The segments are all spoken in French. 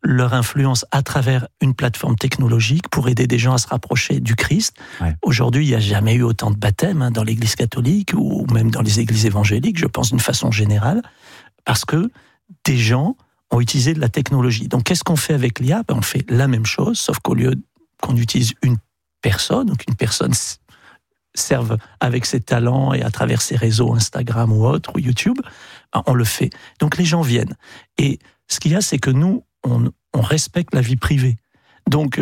leur influence à travers une plateforme technologique pour aider des gens à se rapprocher du Christ. Ouais. Aujourd'hui, il n'y a jamais eu autant de baptêmes dans l'Église catholique ou même dans les églises évangéliques, je pense d'une façon générale, parce que des gens ont utilisé de la technologie. Donc, qu'est-ce qu'on fait avec l'IA ? On fait la même chose, sauf qu'au lieu qu'on utilise une personne, donc une personne serve avec ses talents et à travers ses réseaux Instagram ou autres, ou YouTube, on le fait. Donc, les gens viennent. Et ce qu'il y a, c'est que nous, on respecte la vie privée. Donc,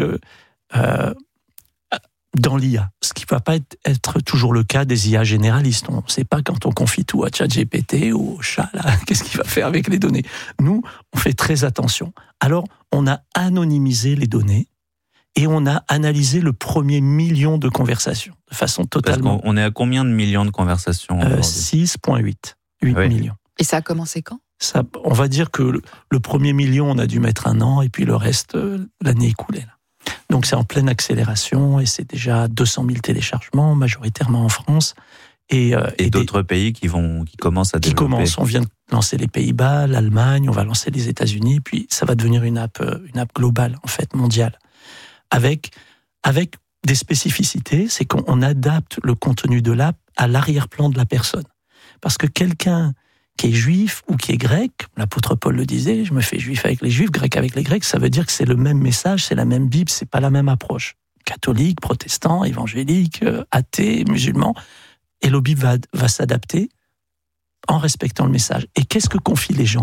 dans l'IA, ce qui ne va pas être toujours le cas des IA généralistes. On ne sait pas quand on confie tout à ChatGPT ou au chat, là, qu'est-ce qu'il va faire avec les données. Nous, on fait très attention. Alors, on a anonymisé les données et on a analysé le premier million de conversations de façon totalement... Parce qu'on est à combien de millions de conversations 6,8 millions. Et ça a commencé quand ? Ça, on va dire que le premier million, on a dû mettre 1 an, et puis le reste, l'année écoulée. Là. Donc c'est en pleine accélération, et c'est déjà 200 000 téléchargements, majoritairement en France. Et d'autres pays qui commencent à développer. On vient de lancer les Pays-Bas, l'Allemagne, on va lancer les États-Unis, puis ça va devenir une app globale, en fait, mondiale. Avec des spécificités, c'est qu'on adapte le contenu de l'app à l'arrière-plan de la personne. Parce que quelqu'un qui est juif ou qui est grec, l'apôtre Paul le disait, je me fais juif avec les juifs, grec avec les grecs, ça veut dire que c'est le même message, c'est la même Bible, c'est pas la même approche. Catholique, protestant, évangélique, athée, musulman. Et la Bible va s'adapter en respectant le message. Et qu'est-ce que confient les gens ?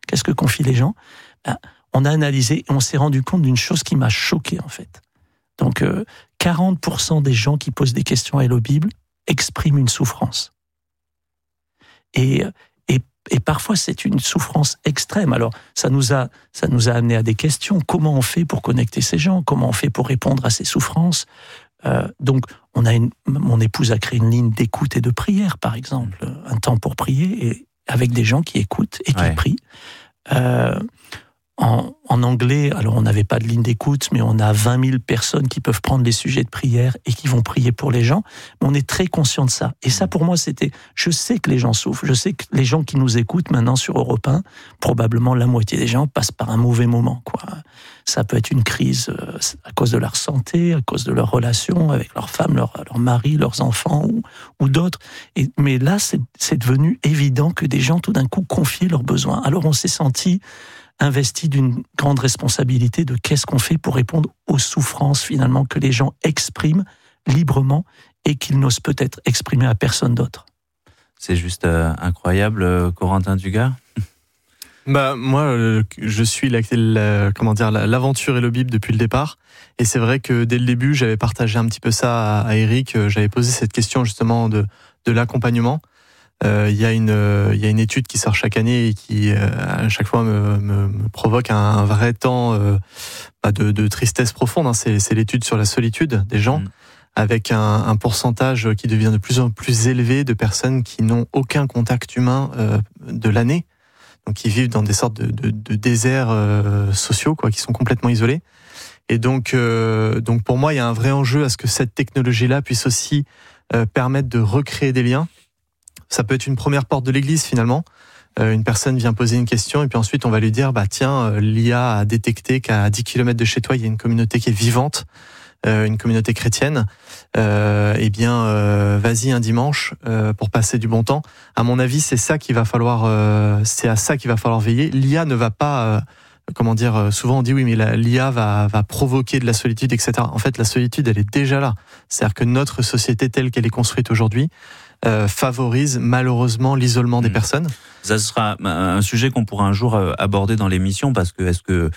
On a analysé et on s'est rendu compte d'une chose qui m'a choqué, en fait. Donc, 40% des gens qui posent des questions à la Bible expriment une souffrance. Et parfois, c'est une souffrance extrême. Alors, ça nous a amené à des questions. Comment on fait pour connecter ces gens ? Comment on fait pour répondre à ces souffrances ? Donc, mon épouse a créé une ligne d'écoute et de prière, par exemple. Un temps pour prier, et avec des gens qui écoutent et qui prient. En anglais, alors on n'avait pas de ligne d'écoute, mais on a 20 000 personnes qui peuvent prendre les sujets de prière et qui vont prier pour les gens. Mais on est très conscient de ça. Et ça, pour moi, je sais que les gens souffrent. Je sais que les gens qui nous écoutent maintenant sur Europe 1, probablement la moitié des gens passent par un mauvais moment, quoi. Ça peut être une crise à cause de leur santé, à cause de leurs relations avec leurs femmes, leurs maris, leurs enfants ou d'autres. Mais là, c'est devenu évident que des gens, tout d'un coup, confiaient leurs besoins. Alors on s'est senti investi d'une grande responsabilité de qu'est-ce qu'on fait pour répondre aux souffrances finalement que les gens expriment librement et qu'ils n'osent peut-être exprimer à personne d'autre. C'est juste incroyable, Corentin Dugas. Moi, je suis l'aventure et le Bible depuis le départ. Et c'est vrai que dès le début, j'avais partagé un petit peu ça à Eric. J'avais posé cette question justement de l'accompagnement. Il y a une étude qui sort chaque année et qui à chaque fois me provoque un vrai temps de tristesse profonde. C'est l'étude sur la solitude des gens, avec un pourcentage qui devient de plus en plus élevé de personnes qui n'ont aucun contact humain de l'année, donc qui vivent dans des sortes de déserts sociaux, quoi, qui sont complètement isolés. Et donc pour moi, il y a un vrai enjeu à ce que cette technologie-là puisse aussi permettre de recréer des liens. Ça peut être une première porte de l'église finalement. Une personne vient poser une question et puis ensuite on va lui dire tiens, l'IA a détecté qu'à 10 km de chez toi il y a une communauté qui est vivante, une communauté chrétienne. Vas-y un dimanche pour passer du bon temps. À mon avis, c'est à ça qu'il va falloir veiller. L'IA ne va pas souvent on dit oui, mais l'IA va provoquer de la solitude, etc. En fait, la solitude, elle est déjà là. C'est-à-dire que notre société telle qu'elle est construite aujourd'hui favorise malheureusement l'isolement des personnes. Ça sera un sujet qu'on pourra un jour aborder dans l'émission, parce que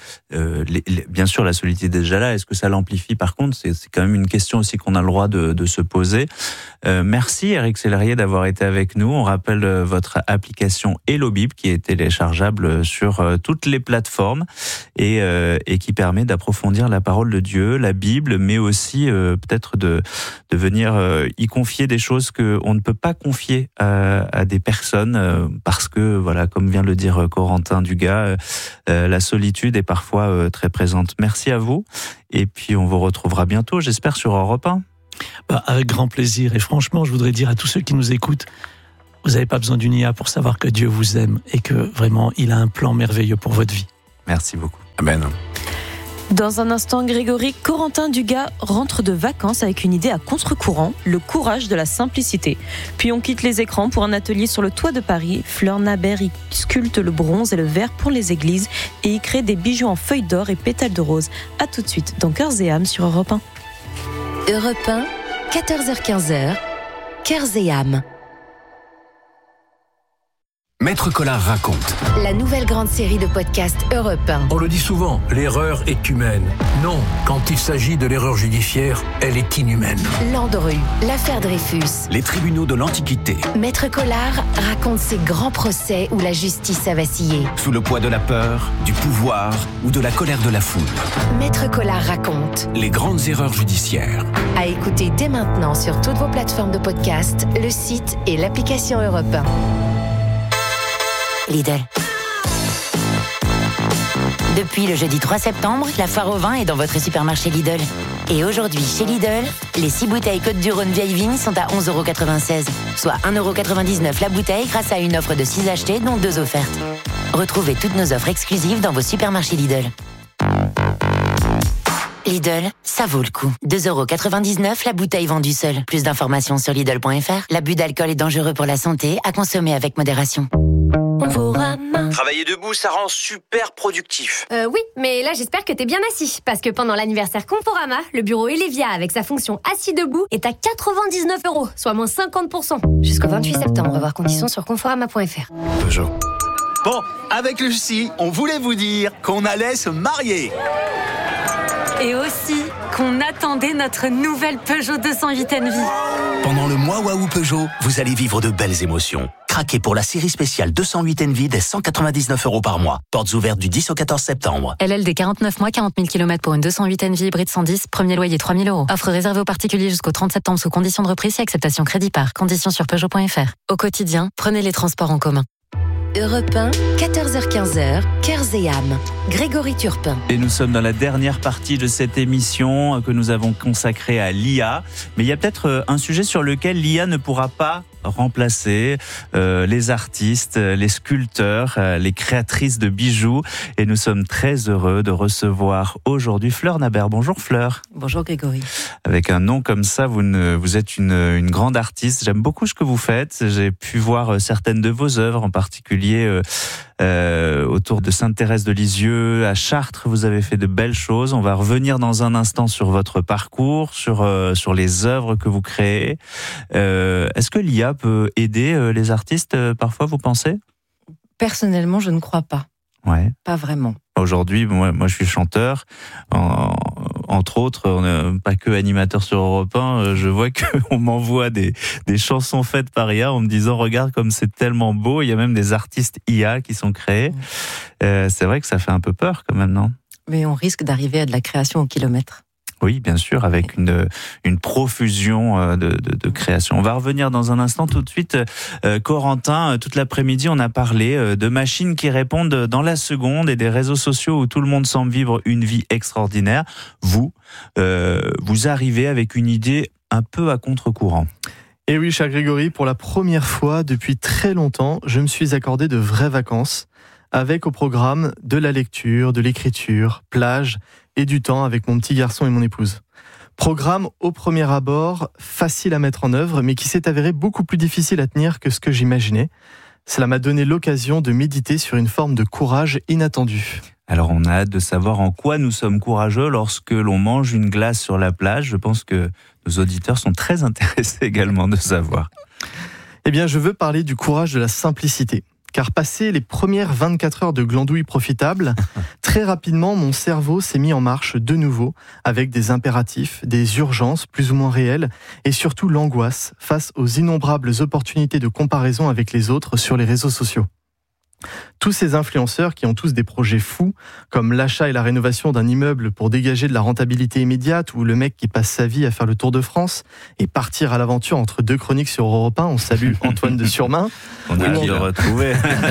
bien sûr la solitude est déjà là, est-ce que ça l'amplifie par contre ? C'est quand même une question aussi qu'on a le droit de se poser. Merci Eric Sellerier d'avoir été avec nous. On rappelle votre application Hello Bible qui est téléchargeable sur toutes les plateformes et qui permet d'approfondir la parole de Dieu, la Bible, mais aussi peut-être de venir y confier des choses qu'on ne peut pas confier à des personnes parce que, voilà, comme vient de le dire Corentin Dugas, la solitude est parfois très présente. Merci à vous et puis on vous retrouvera bientôt, j'espère, sur Europe 1. Avec grand plaisir, et franchement, je voudrais dire à tous ceux qui nous écoutent, vous n'avez pas besoin d'une IA pour savoir que Dieu vous aime et que vraiment, il a un plan merveilleux pour votre vie. Merci beaucoup. Ah ben non. Dans un instant, Grégory, Corentin Dugas rentre de vacances avec une idée à contre-courant, le courage de la simplicité. Puis on quitte les écrans pour un atelier sur le toit de Paris. Fleur Nabert y sculpte le bronze et le verre pour les églises et y crée des bijoux en feuilles d'or et pétales de rose. A tout de suite dans Cœurs et âmes sur Europe 1. Europe 1, 14h-15h, Cœurs et âmes. Maître Collard raconte. La nouvelle grande série de podcasts Europe 1. On le dit souvent, l'erreur est humaine. Non, quand il s'agit de l'erreur judiciaire, elle est inhumaine. Landru, l'affaire Dreyfus. Les tribunaux de l'Antiquité. Maître Collard raconte ces grands procès où la justice a vacillé. Sous le poids de la peur, du pouvoir ou de la colère de la foule. Maître Collard raconte. Les grandes erreurs judiciaires. À écouter dès maintenant sur toutes vos plateformes de podcast, le site et l'application Europe 1. Lidl. Depuis le jeudi 3 septembre, la foire au vin est dans votre supermarché Lidl. Et aujourd'hui, chez Lidl, les 6 bouteilles Côte-du-Rhône vieille vigne sont à 11,96 €, soit 1,99 € la bouteille grâce à une offre de 6 achetés, dont 2 offertes. Retrouvez toutes nos offres exclusives dans vos supermarchés Lidl. Lidl, ça vaut le coup. 2,99 € la bouteille vendue seule. Plus d'informations sur Lidl.fr. L'abus d'alcool est dangereux pour la santé, à consommer avec modération. Travailler debout, ça rend super productif. Oui, mais là j'espère que t'es bien assis. Parce que pendant l'anniversaire Conforama, le bureau Elevia avec sa fonction assis debout est à 99 €, soit moins 50%. Jusqu'au 28 septembre, voir conditions sur conforama.fr. Peugeot. Bon, avec Lucie, on voulait vous dire qu'on allait se marier. Et aussi qu'on attendait notre nouvelle Peugeot 208 Envy. Pendant le mois Waouh Peugeot, vous allez vivre de belles émotions. Craquez pour la série spéciale 208 Envy dès 199 € par mois. Portes ouvertes du 10 au 14 septembre. LLD 49 mois, 40 000 km pour une 208 Envy hybride 110, premier loyer 3 000 €. Offre réservée aux particuliers jusqu'au 30 septembre sous condition de reprise et acceptation crédit par. Conditions sur Peugeot.fr. Au quotidien, prenez les transports en commun. Europe 1, 14h-15h, Cœurs et âmes. Grégory Turpin. Et nous sommes dans la dernière partie de cette émission que nous avons consacrée à l'IA. Mais il y a peut-être un sujet sur lequel l'IA ne pourra pas remplacer les artistes, les sculpteurs, les créatrices de bijoux. Et nous sommes très heureux de recevoir aujourd'hui Fleur Nabert. Bonjour Fleur. Bonjour Grégory. Avec un nom comme ça, vous êtes une grande artiste. J'aime beaucoup ce que vous faites. J'ai pu voir certaines de vos œuvres, en particulier autour de Sainte-Thérèse de Lisieux, à Chartres. Vous avez fait de belles choses. On va revenir dans un instant sur votre parcours, sur les œuvres que vous créez. Est-ce que l'IA peut aider les artistes parfois, vous pensez ? Personnellement, je ne crois pas. Ouais. Pas vraiment. Aujourd'hui, moi je suis chanteur. Entre autres, on n'est pas que animateur sur Europe 1. Je vois qu'on m'envoie des chansons faites par IA en me disant « Regarde comme c'est tellement beau ». Il y a même des artistes IA qui sont créés. C'est vrai que ça fait un peu peur quand même, non ? Mais on risque d'arriver à de la création au kilomètre. Oui, bien sûr, avec une profusion de création. On va revenir dans un instant. Tout de suite, Corentin, toute l'après-midi, on a parlé de machines qui répondent dans la seconde et des réseaux sociaux où tout le monde semble vivre une vie extraordinaire. Vous arrivez avec une idée un peu à contre-courant. Et oui, cher Grégory, pour la première fois depuis très longtemps, je me suis accordé de vraies vacances avec au programme de la lecture, de l'écriture, plage et du temps avec mon petit garçon et mon épouse. Programme au premier abord facile à mettre en œuvre, mais qui s'est avéré beaucoup plus difficile à tenir que ce que j'imaginais. Cela m'a donné l'occasion de méditer sur une forme de courage inattendu. Alors on a hâte de savoir en quoi nous sommes courageux lorsque l'on mange une glace sur la plage. Je pense que nos auditeurs sont très intéressés également de savoir. Eh bien, je veux parler du courage de la simplicité. Car passé les premières 24 heures de glandouille profitable, très rapidement, mon cerveau s'est mis en marche de nouveau, avec des impératifs, des urgences plus ou moins réelles, et surtout l'angoisse face aux innombrables opportunités de comparaison avec les autres sur les réseaux sociaux. Tous ces influenceurs qui ont tous des projets fous, comme l'achat et la rénovation d'un immeuble pour dégager de la rentabilité immédiate, ou le mec qui passe sa vie à faire le tour de France et partir à l'aventure entre deux chroniques sur Europe 1, on salue Antoine de Surmain. On a qui le retrouver.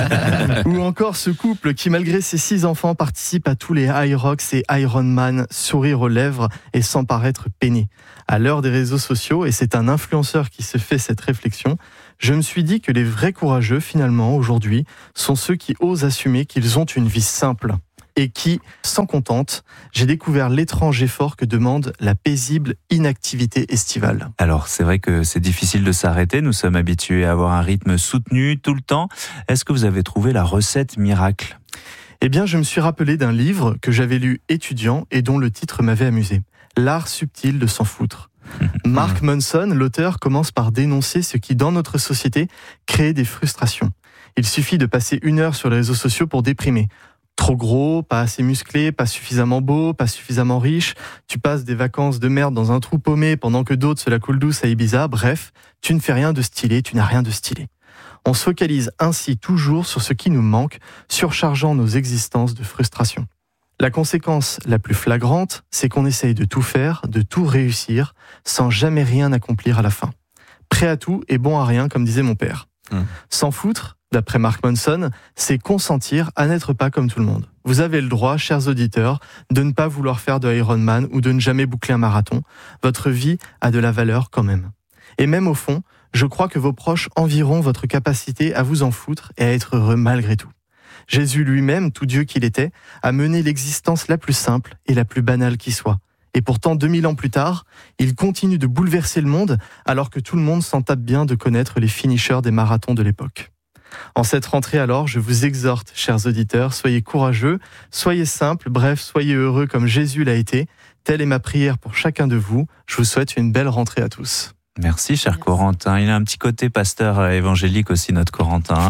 Ou encore ce couple qui, malgré ses 6 enfants, participe à tous les High Rocks et Ironman, sourire aux lèvres et sans paraître peiné. À l'heure des réseaux sociaux, et c'est un influenceur qui se fait cette réflexion, je me suis dit que les vrais courageux, finalement, aujourd'hui, sont ceux qui osent assumer qu'ils ont une vie simple. et qui, sans contente, j'ai découvert l'étrange effort que demande la paisible inactivité estivale. Alors, c'est vrai que c'est difficile de s'arrêter. Nous sommes habitués à avoir un rythme soutenu tout le temps. Est-ce que vous avez trouvé la recette miracle ? Eh bien, je me suis rappelé d'un livre que j'avais lu étudiant et dont le titre m'avait amusé. L'art subtil de s'en foutre. Mark Manson, l'auteur, commence par dénoncer ce qui, dans notre société, crée des frustrations. Il suffit de passer 1 heure sur les réseaux sociaux pour déprimer. Trop gros, pas assez musclé, pas suffisamment beau, pas suffisamment riche. Tu passes des vacances de merde dans un trou paumé pendant que d'autres se la coulent douce à Ibiza. Bref, tu ne fais rien de stylé, tu n'as rien de stylé. On se focalise ainsi toujours sur ce qui nous manque, surchargeant nos existences de frustration. La conséquence la plus flagrante, c'est qu'on essaye de tout faire, de tout réussir, sans jamais rien accomplir à la fin. Prêt à tout et bon à rien, comme disait mon père. S'en foutre, d'après Mark Manson, c'est consentir à n'être pas comme tout le monde. Vous avez le droit, chers auditeurs, de ne pas vouloir faire de Ironman ou de ne jamais boucler un marathon. Votre vie a de la valeur quand même. Et même au fond, je crois que vos proches envieront votre capacité à vous en foutre et à être heureux malgré tout. Jésus lui-même, tout Dieu qu'il était, a mené l'existence la plus simple et la plus banale qui soit. Et pourtant, 2000 ans plus tard, il continue de bouleverser le monde alors que tout le monde s'en tape bien de connaître les finishers des marathons de l'époque. En cette rentrée alors, je vous exhorte, chers auditeurs, soyez courageux, soyez simples, bref, soyez heureux comme Jésus l'a été. Telle est ma prière pour chacun de vous. Je vous souhaite une belle rentrée à tous. Merci, cher Corentin. Il a un petit côté pasteur évangélique aussi, notre Corentin.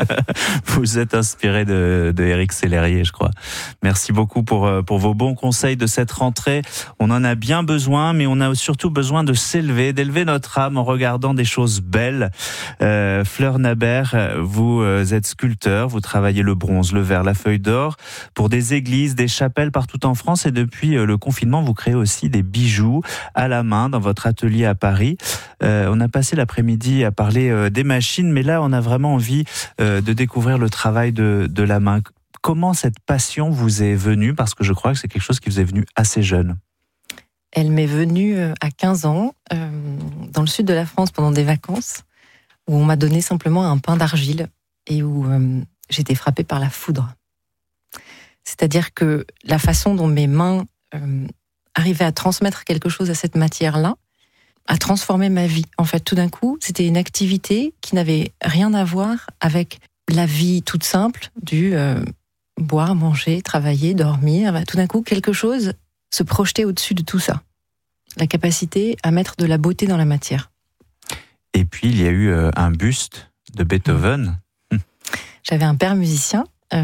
Vous êtes inspiré de Éric Sellerier, je crois. Merci beaucoup pour vos bons conseils de cette rentrée. On en a bien besoin, mais on a surtout besoin de s'élever, d'élever notre âme en regardant des choses belles. Fleur Nabert, vous êtes sculpteur, vous travaillez le bronze, le verre, la feuille d'or pour des églises, des chapelles partout en France, et depuis le confinement, vous créez aussi des bijoux à la main dans votre atelier à Paris. On a passé l'après-midi à parler des machines, mais là, on a vraiment envie de découvrir le travail de la main. Comment cette passion vous est venue ? Parce que je crois que c'est quelque chose qui vous est venu assez jeune. Elle m'est venue à 15 ans, dans le sud de la France, pendant des vacances, où on m'a donné simplement un pain d'argile et où j'étais frappée par la foudre. C'est-à-dire que la façon dont mes mains arrivaient à transmettre quelque chose à cette matière-là, a transformé ma vie. En fait, tout d'un coup, c'était une activité qui n'avait rien à voir avec la vie toute simple du boire, manger, travailler, dormir. Tout d'un coup, quelque chose se projetait au-dessus de tout ça. La capacité à mettre de la beauté dans la matière. Et puis, il y a eu un buste de Beethoven. J'avais un père musicien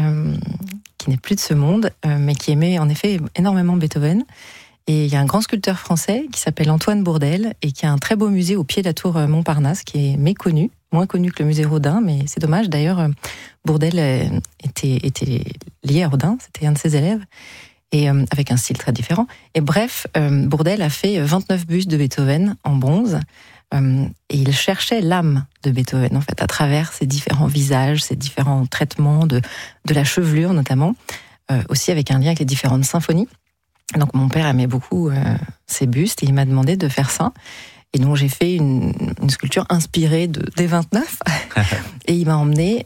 qui n'est plus de ce monde, mais qui aimait en effet énormément Beethoven. Et il y a un grand sculpteur français qui s'appelle Antoine Bourdelle et qui a un très beau musée au pied de la tour Montparnasse qui est méconnu, moins connu que le musée Rodin, mais c'est dommage. D'ailleurs, Bourdelle était lié à Rodin, c'était un de ses élèves, et avec un style très différent. Et bref, Bourdelle a fait 29 bustes de Beethoven en bronze, et il cherchait l'âme de Beethoven, en fait, à travers ses différents visages, ses différents traitements de la chevelure notamment, aussi avec un lien avec les différentes symphonies. Donc mon père aimait beaucoup ces bustes et il m'a demandé de faire ça. Et donc j'ai fait une sculpture inspirée des 29 et il m'a emmené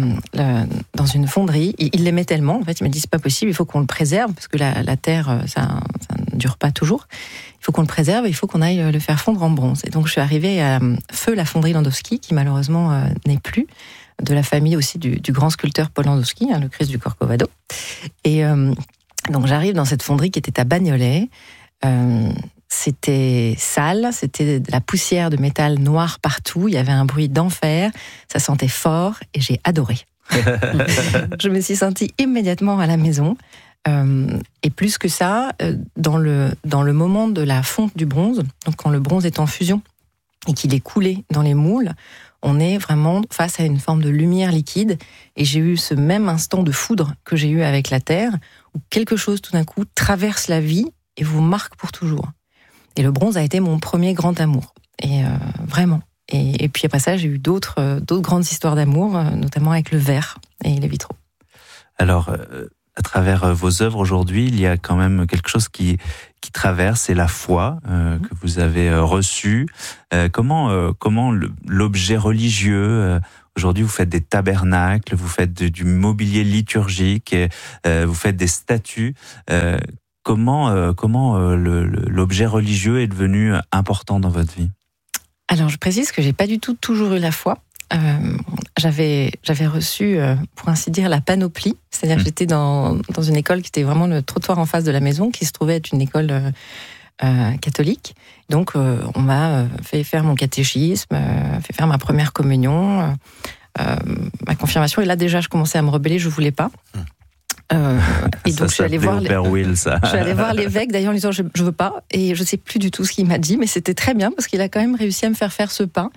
dans une fonderie. Il l'aimait tellement, en fait, il m'a dit c'est pas possible, il faut qu'on le préserve parce que la terre ça ne dure pas toujours. Il faut qu'on le préserve et il faut qu'on aille le faire fondre en bronze. Et donc je suis arrivée à Feu la fonderie Landowski qui malheureusement n'est plus, de la famille aussi du grand sculpteur Paul Landowski, le Christ du Corcovado. Et donc j'arrive dans cette fonderie qui était à Bagnolet. C'était sale, c'était de la poussière de métal noir partout, il y avait un bruit d'enfer, ça sentait fort et j'ai adoré. Je me suis sentie immédiatement à la maison. Et plus que ça, dans le moment de la fonte du bronze, donc quand le bronze est en fusion et qu'il est coulé dans les moules, on est vraiment face à une forme de lumière liquide. Et j'ai eu ce même instant de foudre que j'ai eu avec la terre, où quelque chose tout d'un coup traverse la vie et vous marque pour toujours. Et le bronze a été mon premier grand amour. Et vraiment. Et puis après ça, j'ai eu d'autres grandes histoires d'amour, notamment avec le verre et les vitraux. Alors, à travers vos œuvres aujourd'hui, il y a quand même quelque chose qui traverse, c'est la foi que vous avez reçue. Comment l'objet religieux, Aujourd'hui, vous faites des tabernacles, vous faites du mobilier liturgique, vous faites des statues. Comment l'objet religieux est devenu important dans votre vie ? Alors, je précise que j'ai pas du tout toujours eu la foi. J'avais reçu, pour ainsi dire, la panoplie. C'est-à-dire que j'étais dans une école qui était vraiment le trottoir en face de la maison, qui se trouvait être une école catholique. Donc, on m'a fait faire mon catéchisme, fait faire ma première communion, ma confirmation. Et là, déjà, je commençais à me rebeller, je voulais pas. Et donc, je suis allée voir l'évêque, d'ailleurs, en lui disant je veux pas. Et je sais plus du tout ce qu'il m'a dit, mais c'était très bien parce qu'il a quand même réussi à me faire faire ce pas.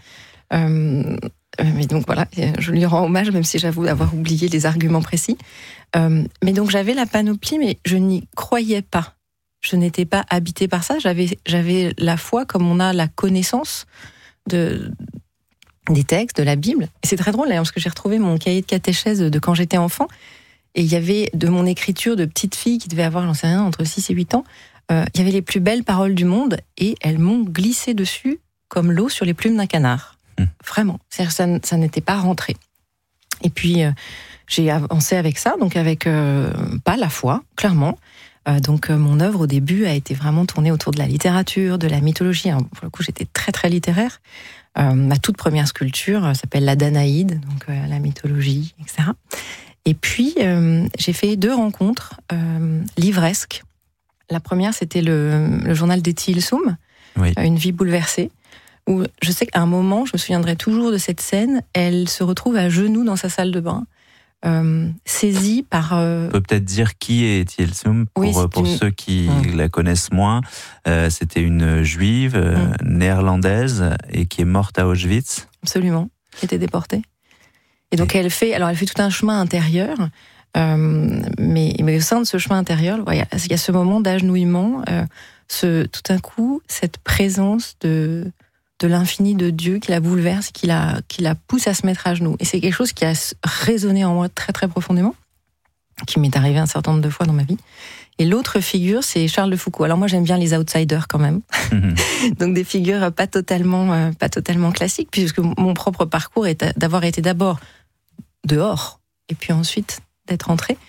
Mais donc voilà, je lui rends hommage, même si j'avoue avoir oublié les arguments précis. Mais donc j'avais la panoplie, mais je n'y croyais pas. Je n'étais pas habitée par ça. J'avais la foi comme on a la connaissance des textes, de la Bible. Et c'est très drôle d'ailleurs, parce que j'ai retrouvé mon cahier de catéchèse de quand j'étais enfant. Et il y avait de mon écriture de petite fille qui devait avoir, j'en sais rien, entre 6 et 8 ans, il y avait les plus belles paroles du monde et elles m'ont glissé dessus comme l'eau sur les plumes d'un canard. Vraiment. C'est-à-dire que ça n'était pas rentré. Et puis, j'ai avancé avec ça, donc avec pas la foi, clairement. Donc, mon œuvre, au début, a été vraiment tournée autour de la littérature, de la mythologie. Alors, pour le coup, j'étais très, très littéraire. Ma toute première sculpture s'appelle la Danaïde, donc la mythologie, etc. Et puis, j'ai fait 2 rencontres livresques. La première, c'était le journal d'Etty Hillesum, oui. Une vie bouleversée, où je sais qu'à un moment, je me souviendrai toujours de cette scène, elle se retrouve à genoux dans sa salle de bain, saisie par... On peut peut-être dire qui est Etty Hillesum pour ceux qui la connaissent moins. C'était une juive néerlandaise et qui est morte à Auschwitz. Absolument, qui était déportée. Et donc elle fait tout un chemin intérieur, mais au sein de ce chemin intérieur, il y a ce moment d'agenouillement, tout d'un coup, cette présence de l'infini de Dieu qui la bouleverse, qui la pousse à se mettre à genoux. Et c'est quelque chose qui a résonné en moi très très profondément, qui m'est arrivé un certain nombre de fois dans ma vie. Et l'autre figure, c'est Charles de Foucault. Alors moi, j'aime bien les outsiders quand même. Donc des figures pas totalement classiques, puisque mon propre parcours est d'avoir été d'abord dehors, et puis ensuite d'être entré.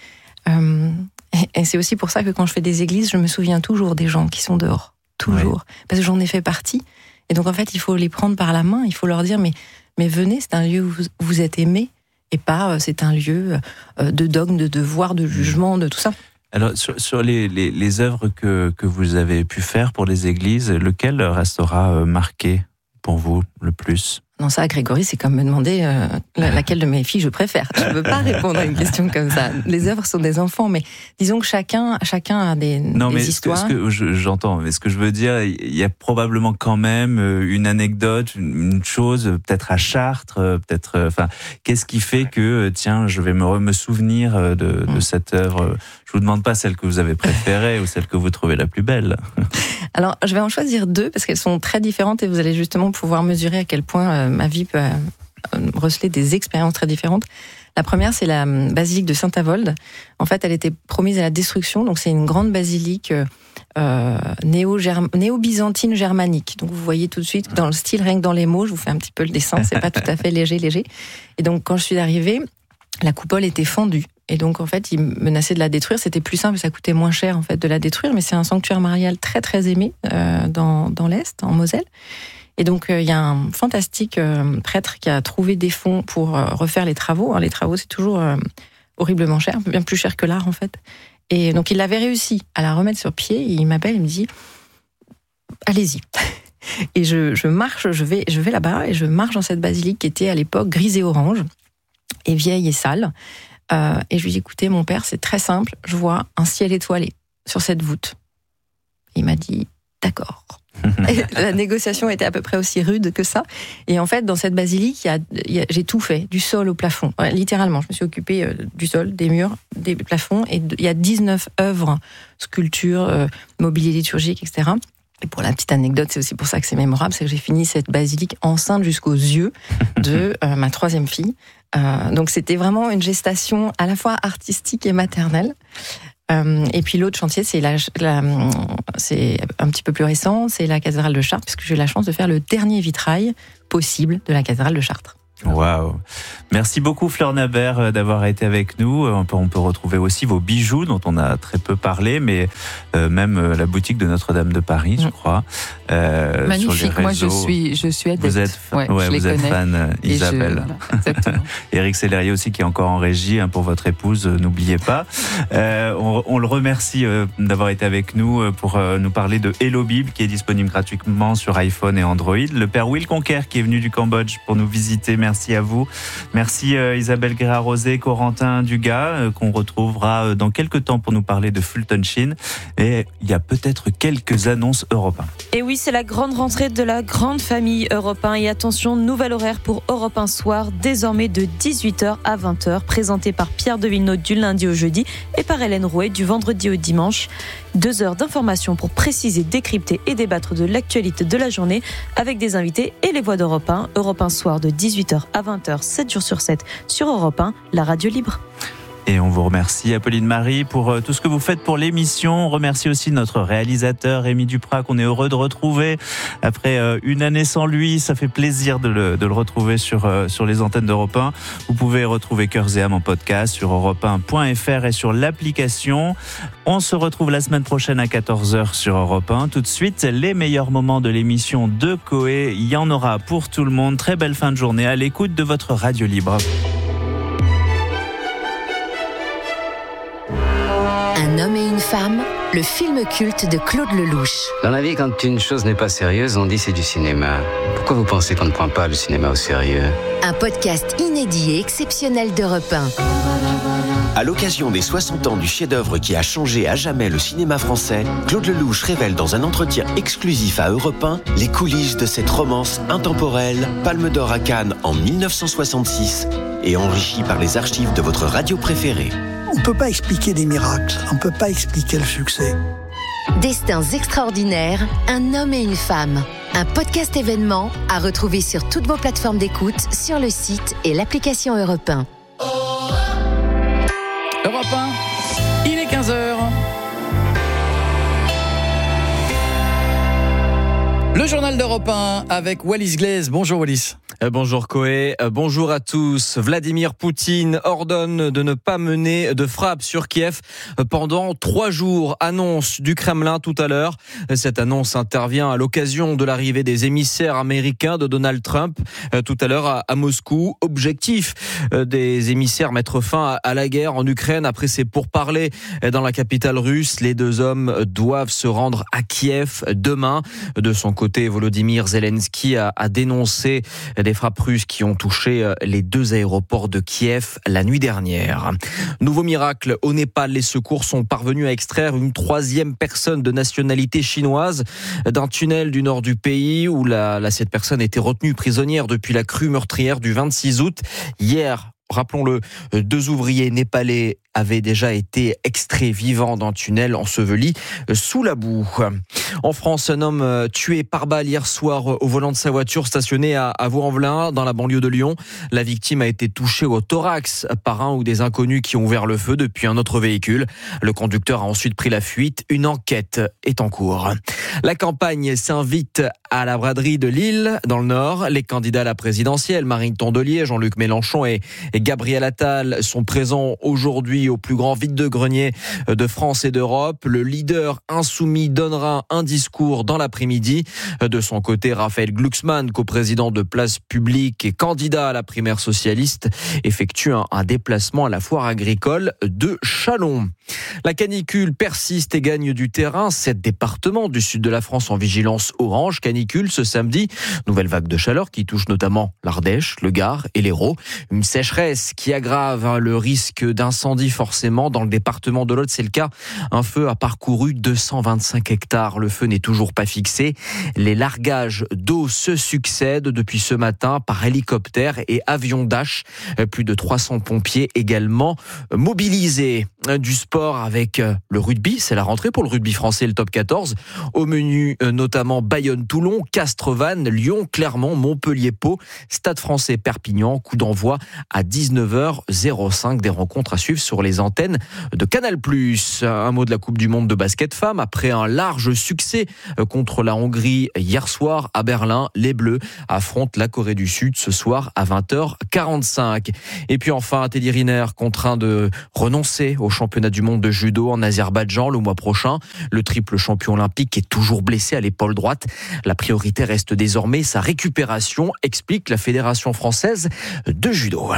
Et c'est aussi pour ça que quand je fais des églises, je me souviens toujours des gens qui sont dehors. Toujours. Ouais. Parce que j'en ai fait partie. Et donc en fait, il faut les prendre par la main, il faut leur dire, mais venez, c'est un lieu où vous êtes aimés, et pas c'est un lieu de dogme, de devoir, de jugement, de tout ça. Alors, sur les œuvres que vous avez pu faire pour les églises, lequel restera marqué pour vous le plus ? Non, ça, Grégory, c'est comme me demander laquelle de mes filles je préfère. Je ne peux pas répondre à une question comme ça. Les œuvres sont des enfants, mais disons que chacun a des histoires. Ce que j'entends, mais ce que je veux dire, il y a probablement quand même une anecdote, une chose, peut-être à Chartres, qu'est-ce qui fait que, tiens, je vais me souvenir de cette œuvre. Je vous demande pas celle que vous avez préférée ou celle que vous trouvez la plus belle. Alors, je vais en choisir 2 parce qu'elles sont très différentes et vous allez justement pouvoir mesurer à quel point ma vie peut receler des expériences très différentes. La première, c'est la basilique de Saint-Avold. En fait, elle était promise à la destruction, donc c'est une grande basilique néo-byzantine germanique. Donc vous voyez tout de suite dans le style, rien que dans les mots, je vous fais un petit peu le dessin, c'est pas tout à fait léger. Et donc quand je suis arrivée, la coupole était fendue. Et donc, en fait, ils menaçaient de la détruire. C'était plus simple, ça coûtait moins cher, en fait, de la détruire. Mais c'est un sanctuaire marial très, très aimé dans l'Est, en Moselle. Et donc, il y a un fantastique prêtre qui a trouvé des fonds pour refaire les travaux. Alors, les travaux, c'est toujours horriblement cher, bien plus cher que l'art, en fait. Et donc, il avait réussi à la remettre sur pied. Il m'appelle, il me dit « Allez-y ». Et je marche, je vais là-bas et je marche dans cette basilique qui était à l'époque grise et orange, et vieille et sale. Et je lui dis, écoutez, mon père, c'est très simple, je vois un ciel étoilé sur cette voûte. Et il m'a dit, d'accord. La négociation était à peu près aussi rude que ça. Et en fait, dans cette basilique, j'ai tout fait, du sol au plafond. Ouais, littéralement, je me suis occupée du sol, des murs, des plafonds. Et il y a 19 œuvres, sculptures, mobilier liturgique, etc. Et pour la petite anecdote, c'est aussi pour ça que c'est mémorable, c'est que j'ai fini cette basilique enceinte jusqu'aux yeux de ma 3e fille. Donc c'était vraiment une gestation à la fois artistique et maternelle. Et puis l'autre chantier, c'est un petit peu plus récent, c'est la cathédrale de Chartres, puisque j'ai eu la chance de faire le dernier vitrail possible de la cathédrale de Chartres. Waouh! Merci beaucoup Fleur Nabert d'avoir été avec nous. On peut retrouver aussi vos bijoux dont on a très peu parlé, mais même la boutique de Notre-Dame de Paris, je crois. Magnifique. Sur les réseaux. Moi, je suis adepte. Vous êtes fan, Isabelle. Exactement. Éric Sellerier aussi qui est encore en régie pour votre épouse. N'oubliez pas. On le remercie d'avoir été avec nous pour nous parler de Hello Bible qui est disponible gratuitement sur iPhone et Android. Le père Will Conquer qui est venu du Cambodge pour nous visiter. Merci à vous. Merci Isabelle Guérard-Rosé, Corentin Dugas, qu'on retrouvera dans quelques temps pour nous parler de Fulton Sheen. Et il y a peut-être quelques annonces Europe 1. Et oui, c'est la grande rentrée de la grande famille Europe 1. Et attention, nouvel horaire pour Europe 1 Soir, désormais de 18h à 20h, présenté par Pierre de Villeneuve du lundi au jeudi et par Hélène Rouet du vendredi au dimanche. 2 heures d'information pour préciser, décrypter et débattre de l'actualité de la journée avec des invités et les voix d'Europe 1. Europe 1 Soir de 18h à 20h, 7 jours sur 7 sur Europe 1, la radio libre. Et on vous remercie Apolline Marie pour tout ce que vous faites pour l'émission. On remercie aussi notre réalisateur Rémi Duprat qu'on est heureux de retrouver après une année sans lui. Ça fait plaisir de le retrouver sur les antennes d'Europe 1. Vous pouvez retrouver Cœurs et âmes en podcast sur europe1.fr et sur l'application. On se retrouve la semaine prochaine à 14h sur Europe 1. Tout de suite, les meilleurs moments de l'émission de Coé. Il y en aura pour tout le monde. Très belle fin de journée à l'écoute de votre radio libre. Un homme et une femme, le film culte de Claude Lelouch. Dans la vie, quand une chose n'est pas sérieuse, on dit c'est du cinéma. Pourquoi vous pensez qu'on ne prend pas le cinéma au sérieux ? Un podcast inédit et exceptionnel d'Europe 1. À l'occasion des 60 ans du chef-d'œuvre qui a changé à jamais le cinéma français, Claude Lelouch révèle dans un entretien exclusif à Europe 1 les coulisses de cette romance intemporelle, Palme d'Or à Cannes en 1966 et enrichie par les archives de votre radio préférée. On ne peut pas expliquer des miracles, on ne peut pas expliquer le succès. Destins extraordinaires, un homme et une femme. Un podcast événement à retrouver sur toutes vos plateformes d'écoute, sur le site et l'application Europe 1. Europe 1, il est 15h. Le journal d'Europe 1 avec Wallis Glaise. Bonjour Wallis. Bonjour Coé, bonjour à tous. Vladimir Poutine ordonne de ne pas mener de frappe sur Kiev pendant 3 jours. Annonce du Kremlin tout à l'heure. Cette annonce intervient à l'occasion de l'arrivée des émissaires américains de Donald Trump tout à l'heure à Moscou. Objectif des émissaires, mettre fin à la guerre en Ukraine après ces pourparlers dans la capitale russe. Les 2 hommes doivent se rendre à Kiev demain. De son côté, Volodymyr Zelensky a dénoncé des frappes russes qui ont touché les 2 aéroports de Kiev la nuit dernière. Nouveau miracle, au Népal, les secours sont parvenus à extraire une 3e personne de nationalité chinoise d'un tunnel du nord du pays où cette personne était retenue prisonnière depuis la crue meurtrière du 26 août. Hier, rappelons-le, 2 ouvriers népalais avaient déjà été extraits vivants d'un tunnel enseveli sous la boue. En France, un homme tué par balle hier soir au volant de sa voiture stationnée à Vaux-en-Velin, dans la banlieue de Lyon. La victime a été touchée au thorax par un ou des inconnus qui ont ouvert le feu depuis un autre véhicule. Le conducteur a ensuite pris la fuite. Une enquête est en cours. La campagne s'invite à la braderie de Lille, dans le Nord. Les candidats à la présidentielle, Marine Tondelier, Jean-Luc Mélenchon et Gabriel Attal, sont présents aujourd'hui au plus grand vide-grenier de France et d'Europe. Le leader insoumis donnera un discours dans l'après-midi. De son côté, Raphaël Glucksmann, coprésident de Place Publique et candidat à la primaire socialiste, effectue un déplacement à la foire agricole de Châlons. La canicule persiste et gagne du terrain. 7 départements du sud de la France en vigilance orange. Canicule ce samedi. Nouvelle vague de chaleur qui touche notamment l'Ardèche, le Gard et l'Hérault. Une sécheresse qui aggrave le risque d'incendie forcément. Dans le département de l'Aude, c'est le cas. Un feu a parcouru 225 hectares. Le feu n'est toujours pas fixé. Les largages d'eau se succèdent depuis ce matin par hélicoptère et avion Dash. Plus de 300 pompiers également mobilisés. Du sport avec le rugby, c'est la rentrée pour le rugby français, le top 14. Au menu notamment Bayonne-Toulon, Castres-Vannes, Lyon, Clermont, Montpellier-Pau, Stade français Perpignan. Coup d'envoi à 10h. 19h05. Des rencontres à suivre sur les antennes de Canal+. Un mot de la Coupe du Monde de basket femmes. Après un large succès contre la Hongrie hier soir à Berlin, les Bleus affrontent la Corée du Sud ce soir à 20h45. Et puis enfin, Teddy Riner contraint de renoncer au championnat du monde de judo en Azerbaïdjan le mois prochain. Le triple champion olympique est toujours blessé à l'épaule droite. La priorité reste désormais sa récupération, explique la Fédération française de judo.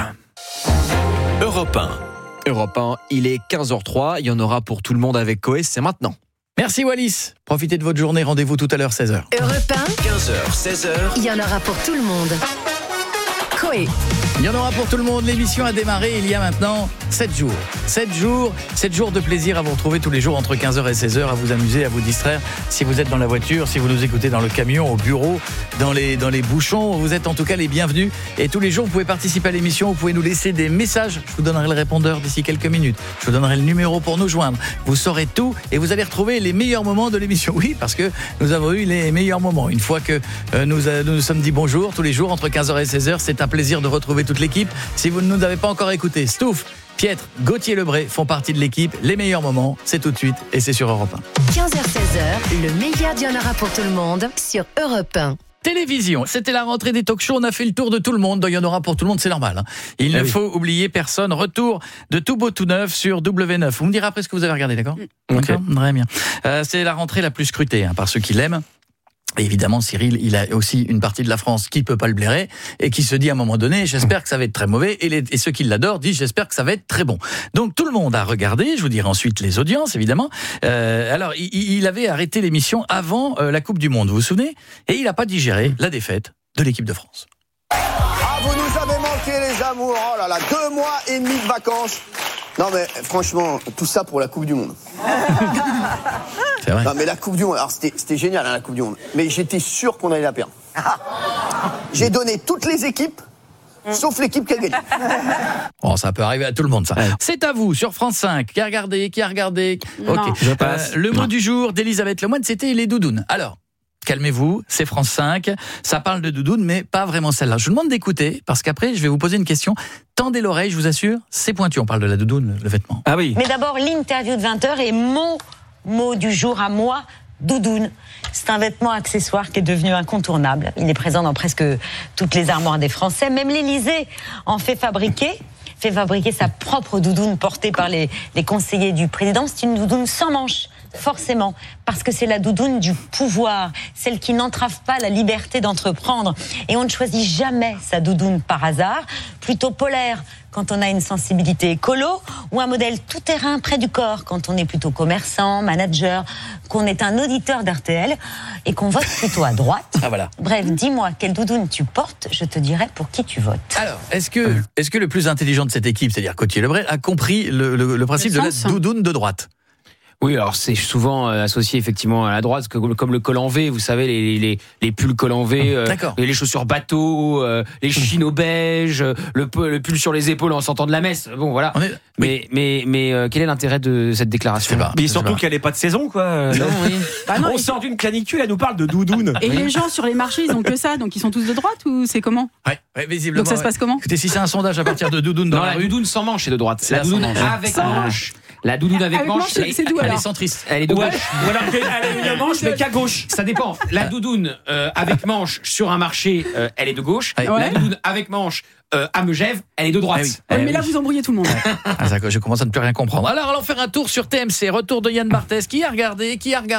Europe 1. Europe 1, il est 15h03. Il y en aura pour tout le monde avec Coé, c'est maintenant. Merci Wallis. Profitez de votre journée. Rendez-vous tout à l'heure, 16h. Europe 1, 15h, 16h. il y en aura pour tout le monde. Coé. Il y en aura pour tout le monde. L'émission a démarré il y a maintenant 7 jours. 7 jours de plaisir à vous retrouver tous les jours entre 15h et 16h, à vous amuser, à vous distraire. Si vous êtes dans la voiture, si vous nous écoutez dans le camion, au bureau, dans les bouchons, vous êtes en tout cas les bienvenus. Et tous les jours, vous pouvez participer à l'émission, vous pouvez nous laisser des messages. Je vous donnerai le répondeur d'ici quelques minutes. Je vous donnerai le numéro pour nous joindre. Vous saurez tout et vous allez retrouver les meilleurs moments de l'émission. Oui, parce que nous avons eu les meilleurs moments. Une fois que nous sommes dit bonjour tous les jours entre 15h et 16h, c'est un plaisir de retrouver toute l'équipe. Si vous ne nous avez pas encore écouté, Stouff, Pietre, Gauthier Lebray font partie de l'équipe. Les meilleurs moments, c'est tout de suite et c'est sur Europe 1. 15h-16h, le meilleur d'Y en aura pour tout le monde sur Europe 1. Télévision, c'était la rentrée des talk-shows, on a fait le tour de tout le monde, il y en aura pour tout le monde, c'est normal. Il ne faut oublier personne. Retour de Tout Beau Tout Neuf sur W9. Vous me direz après ce que vous avez regardé, d'accord ? Ok. Très bien. C'est la rentrée la plus scrutée par ceux qui l'aiment. Et évidemment, Cyril, il a aussi une partie de la France qui peut pas le blairer et qui se dit à un moment donné, j'espère que ça va être très mauvais. Et ceux qui l'adorent disent, j'espère que ça va être très bon. Donc tout le monde a regardé. Je vous dirai ensuite les audiences, évidemment. Alors, il avait arrêté l'émission avant la Coupe du Monde, vous vous souvenez ? Et il n'a pas digéré la défaite de l'équipe de France. Ah, vous nous avez manqué, les amours. Oh là là, 2 mois et demi de vacances. Non mais franchement, tout ça pour la Coupe du Monde. C'est vrai. Non mais la Coupe du Monde, alors c'était génial la Coupe du Monde. Mais j'étais sûr qu'on allait la perdre. J'ai donné toutes les équipes, sauf l'équipe qui a gagné. Bon, ça peut arriver à tout le monde, ça. Ouais. C'est à vous, sur France 5. Qui a regardé Non. Ok. Je passe. Le mot du jour d'Elisabeth Lemoine, c'était les doudounes. Alors, calmez-vous, c'est France 5. Ça parle de doudounes, mais pas vraiment celle-là. Je vous demande d'écouter, parce qu'après, je vais vous poser une question. Tendez l'oreille, je vous assure, c'est pointu. On parle de la doudoune, le vêtement. Ah oui. Mais d'abord, l'interview de 20h et mon mot du jour à moi, doudoune. C'est un vêtement accessoire qui est devenu incontournable. Il est présent dans presque toutes les armoires des Français. Même l'Élysée en fait fabriquer sa propre doudoune portée par les conseillers du président. C'est une doudoune sans manches, forcément, parce que c'est la doudoune du pouvoir, celle qui n'entrave pas la liberté d'entreprendre. Et on ne choisit jamais sa doudoune par hasard, plutôt polaire quand on a une sensibilité écolo, ou un modèle tout-terrain près du corps quand on est plutôt commerçant, manager, qu'on est un auditeur d'RTL et qu'on vote plutôt à droite. Ah voilà. Bref, dis-moi quelle doudoune tu portes, je te dirai pour qui tu votes. Alors, est-ce que le plus intelligent de cette équipe, c'est-à-dire Gauthier Lebray, a compris le principe de la doudoune de droite ? Oui, alors c'est souvent associé effectivement à la droite, comme le col en V, vous savez, les pulls col en V, les chaussures bateau, les chinos beiges, le pull sur les épaules en sortant de la messe. Bon, voilà. Mais quel est l'intérêt de cette déclaration ? Mais surtout qu'elle n'est pas de saison, quoi. Non, oui. Bah non, on sort d'une canicule, elle nous parle de doudoune. Et les gens sur les marchés, ils ont que ça, donc ils sont tous de droite ou c'est comment ? Ouais, visiblement. Donc ça se passe comment ? Écoutez, si c'est un sondage à partir de doudoune dans la rue. La doudoune sans manche est de droite. La doudoune avec manche. La doudoune avec manche, c'est d'où alors ? Elle est centriste. Elle est de gauche. Ou alors elle a une manche mais qu'à gauche. Ça dépend. La doudoune avec manche sur un marché, elle est de gauche. Ouais. La doudoune avec manche à Megève, elle est de droite. Mais là, vous embrouillez tout le monde. Je commence à ne plus rien comprendre. Alors, allons faire un tour sur TMC. Retour de Yann Barthès. Qui a regardé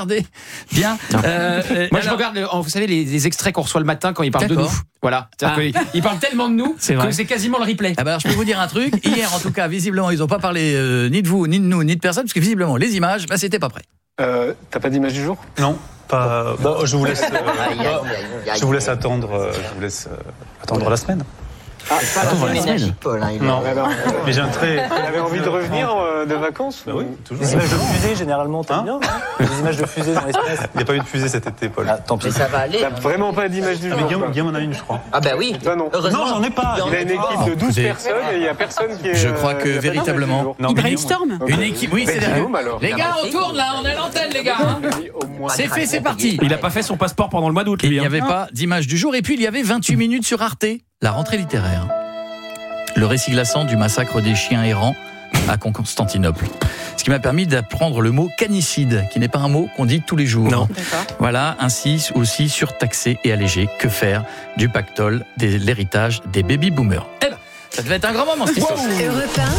Bien. Moi, je regarde, vous savez, les extraits qu'on reçoit le matin quand ils parlent de nous. Voilà. Ils parlent tellement de nous que c'est quasiment le replay. Alors, je peux vous dire un truc. Hier, en tout cas, visiblement, ils n'ont pas parlé ni de vous, ni de nous, ni de personne, parce que visiblement, les images, c'était pas prêt. T'as pas d'image du jour ? Non, pas. Bon, je vous laisse. Je vous laisse attendre. Attendre la semaine. Ah, pas la semaine énergie, Paul. Non, mais j'ai un très. Il avait envie de revenir de vacances. Oui, toujours. Les images de fusée, généralement, t'aimes bien. Les images de fusée dans l'espace. Il n'y a pas eu de fusée cet été, Paul. Tant pis. Mais ça va aller. T'as vraiment pas d'image du jour. Guillaume en a une, je crois. Ah bah oui. Toi non. Non, j'en ai pas. Il a une équipe de 12 personnes et il n'y a personne qui est. Je crois que véritablement. Il brainstorm. Une équipe, oui, c'est derrière. Les gars, on tourne là, on est à l'antenne, les gars. C'est fait, c'est parti. Il n'a pas fait son passeport pendant le mois d'août. Il n'y avait pas d'image du jour. Et puis, il y avait 28 minutes sur Arte, la rentrée littéraire. le récit glaçant du massacre des chiens errants à Constantinople. Ce qui m'a permis d'apprendre le mot canicide, qui n'est pas un mot qu'on dit tous les jours. Non. Voilà, ainsi aussi surtaxé et allégé. Que faire du pactole, de l'héritage des baby-boomers? Eh ben, ça devait être un grand moment, cette histoire. Europe 1,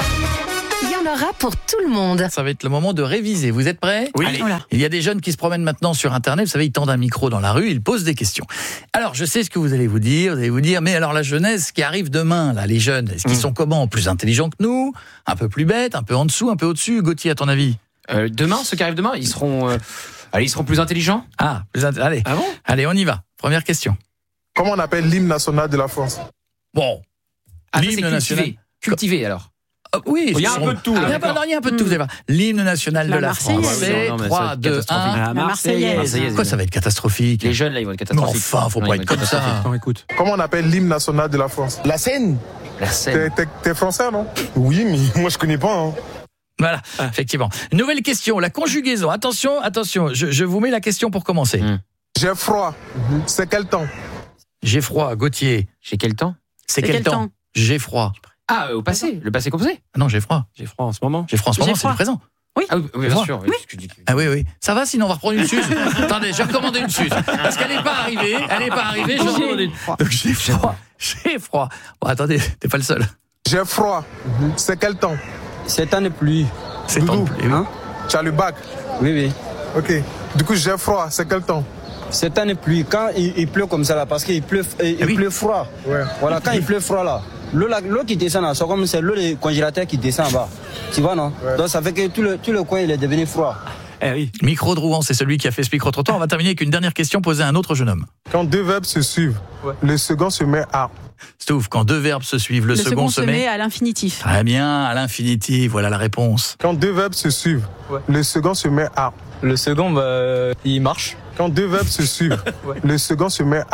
il y en aura pour tout le monde. Ça va être le moment de réviser. Vous êtes prêts? Oui. Allez. Il y a des jeunes qui se promènent maintenant sur Internet. Vous savez, ils tendent un micro dans la rue, ils posent des questions. Alors, je sais ce que vous allez vous dire. Vous allez vous dire, mais alors la jeunesse qui arrive demain, là, les jeunes, est-ce qu'ils sont comment? Plus intelligents que nous? Un peu plus bêtes? Un peu en dessous? Un peu au-dessus? Gauthier, à ton avis? Demain, ceux qui arrivent demain, ils seront plus intelligents. Ah, allez. Ah bon? Allez, on y va. Première question. Comment on appelle l'hymne national de la France? Bon. L'hymne national. Cultivé, alors. Oui, il y a un peu de tout. Il y a un peu de tout, vous allez voir. L'hymne national de la France. C'est 3, 2, 1. La Marseillaise. Quoi, ça va être catastrophique? Les jeunes, là, ils vont être catastrophiques. Mais enfin, faut pas être comme ça. Écoute. Comment on appelle l'hymne national de la France? La Seine. La Seine. T'es français, non? Oui, mais moi je connais pas. Hein. Voilà, effectivement. Nouvelle question, la conjugaison. Attention, je vous mets la question pour commencer. J'ai froid. C'est quel temps? J'ai froid, Gauthier. J'ai quel temps? C'est quel temps? J'ai froid. Ah, au passé, le passé composé? Ah non, j'ai froid. J'ai froid en ce moment. J'ai froid en ce moment, c'est le présent. Oui. Ah oui, bien sûr. Oui. Ah oui. Ça va, sinon on va reprendre une suze. Attendez, j'ai recommandé une suze. Parce qu'elle n'est pas arrivée. J'ai recommandé une. Donc j'ai froid. Bon, attendez, t'es pas le seul. J'ai froid. C'est quel temps? C'est temps de pluie. C'est temps de pluie, hein? Tu as le bac? Oui. Ok. Du coup, j'ai froid. C'est quel temps? C'est temps de pluie. Quand il pleut comme ça là, parce qu'il pleut, pleut froid. Ouais. Voilà, quand il pleut froid là, l'eau qui descend là, c'est comme c'est l'eau du congélateur qui descend en bas. Tu vois, non? Ouais. Donc ça fait que tout le coin il est devenu froid. Eh oui. Micro de Rouen, c'est celui qui a fait ce micro-trottoir. On va terminer avec une dernière question posée à un autre jeune homme. Quand deux verbes se suivent, le second se met à... Stouff, quand deux verbes se suivent, le second se met à l'infinitif. Très bien, à l'infinitif, voilà la réponse. Quand deux verbes se suivent, le second se met à... Le second, il marche. Quand deux verbes se suivent, le second se met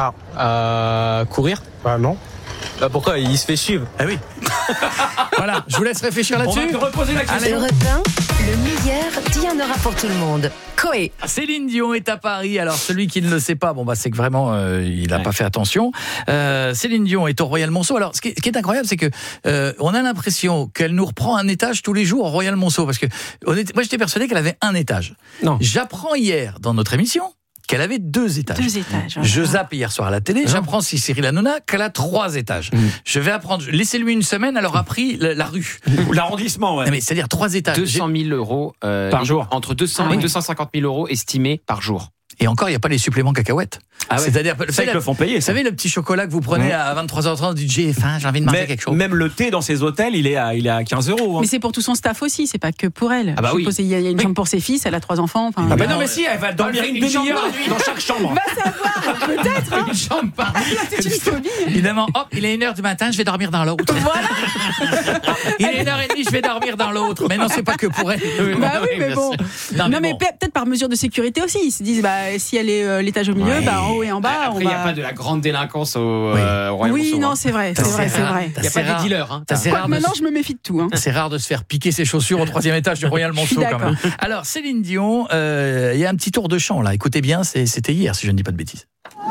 à courir. Bah non. Bah pourquoi? Il se fait suivre. Ah oui. Voilà, je vous laisse réfléchir là-dessus. On va te reposer la question. Europe 1, le meilleur d'il y en aura pour tout le monde. Coé. Céline Dion est à Paris. Alors celui qui ne le sait pas, c'est que vraiment il n'a pas fait attention. Céline Dion est au Royal Monceau. Alors ce qui est incroyable, c'est que on a l'impression qu'elle nous reprend un étage tous les jours au Royal Monceau, parce que moi j'étais persuadé qu'elle avait un étage. Non. J'apprends hier dans notre émission qu'elle avait 2 étages. 2 étages. Je zappe hier soir à la télé, j'apprends si Cyril Hanouna qu'elle a 3 étages. Je vais apprendre, laissez-lui une semaine, elle aura pris la rue. Ou l'arrondissement, ouais. Non, mais c'est-à-dire 3 étages. 200 000 euros par jour. Entre 200 et 250 000 euros estimés par jour. Et encore, il n'y a pas les suppléments cacahuètes. Ah ouais. C'est-à-dire, c'est qu'ils le font payer. Vous savez, le petit chocolat que vous prenez à 23h30, vous dites j'ai faim, j'ai envie de manger quelque chose. Même le thé dans ces hôtels, il est à 15 euros. Hein. Mais c'est pour tout son staff aussi, c'est pas que pour elle. Ah bah oui. Il y a une chambre pour ses fils, elle a 3 enfants. Ah bah non, mais si, elle va dormir une demi-heure dans chaque chambre. Va savoir, peut-être. Hein. Une chambre par C'est une phobie. Évidemment, hop, il est 1h du matin, je vais dormir dans l'autre. Voilà. Il est 1h30, je vais dormir dans l'autre. Mais non, c'est pas que pour elle. Bah oui, mais bon. Non, mais peut-être par mesure de sécurité aussi. Ils se disent, si elle est l'étage au milieu, en haut et en bas. Après, il n'y a pas de la grande délinquance au Royal Oui, Monceau, non, c'est vrai. Il n'y a pas de dealers. Hein. Maintenant, je me méfie de tout. Hein. C'est rare de se faire piquer ses chaussures au 3e étage du Royal Monceau, quand même. Alors, Céline Dion, il y a un petit tour de chant, là. Écoutez bien, c'était hier, si je ne dis pas de bêtises.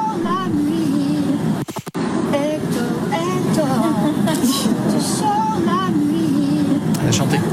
Elle a chanté.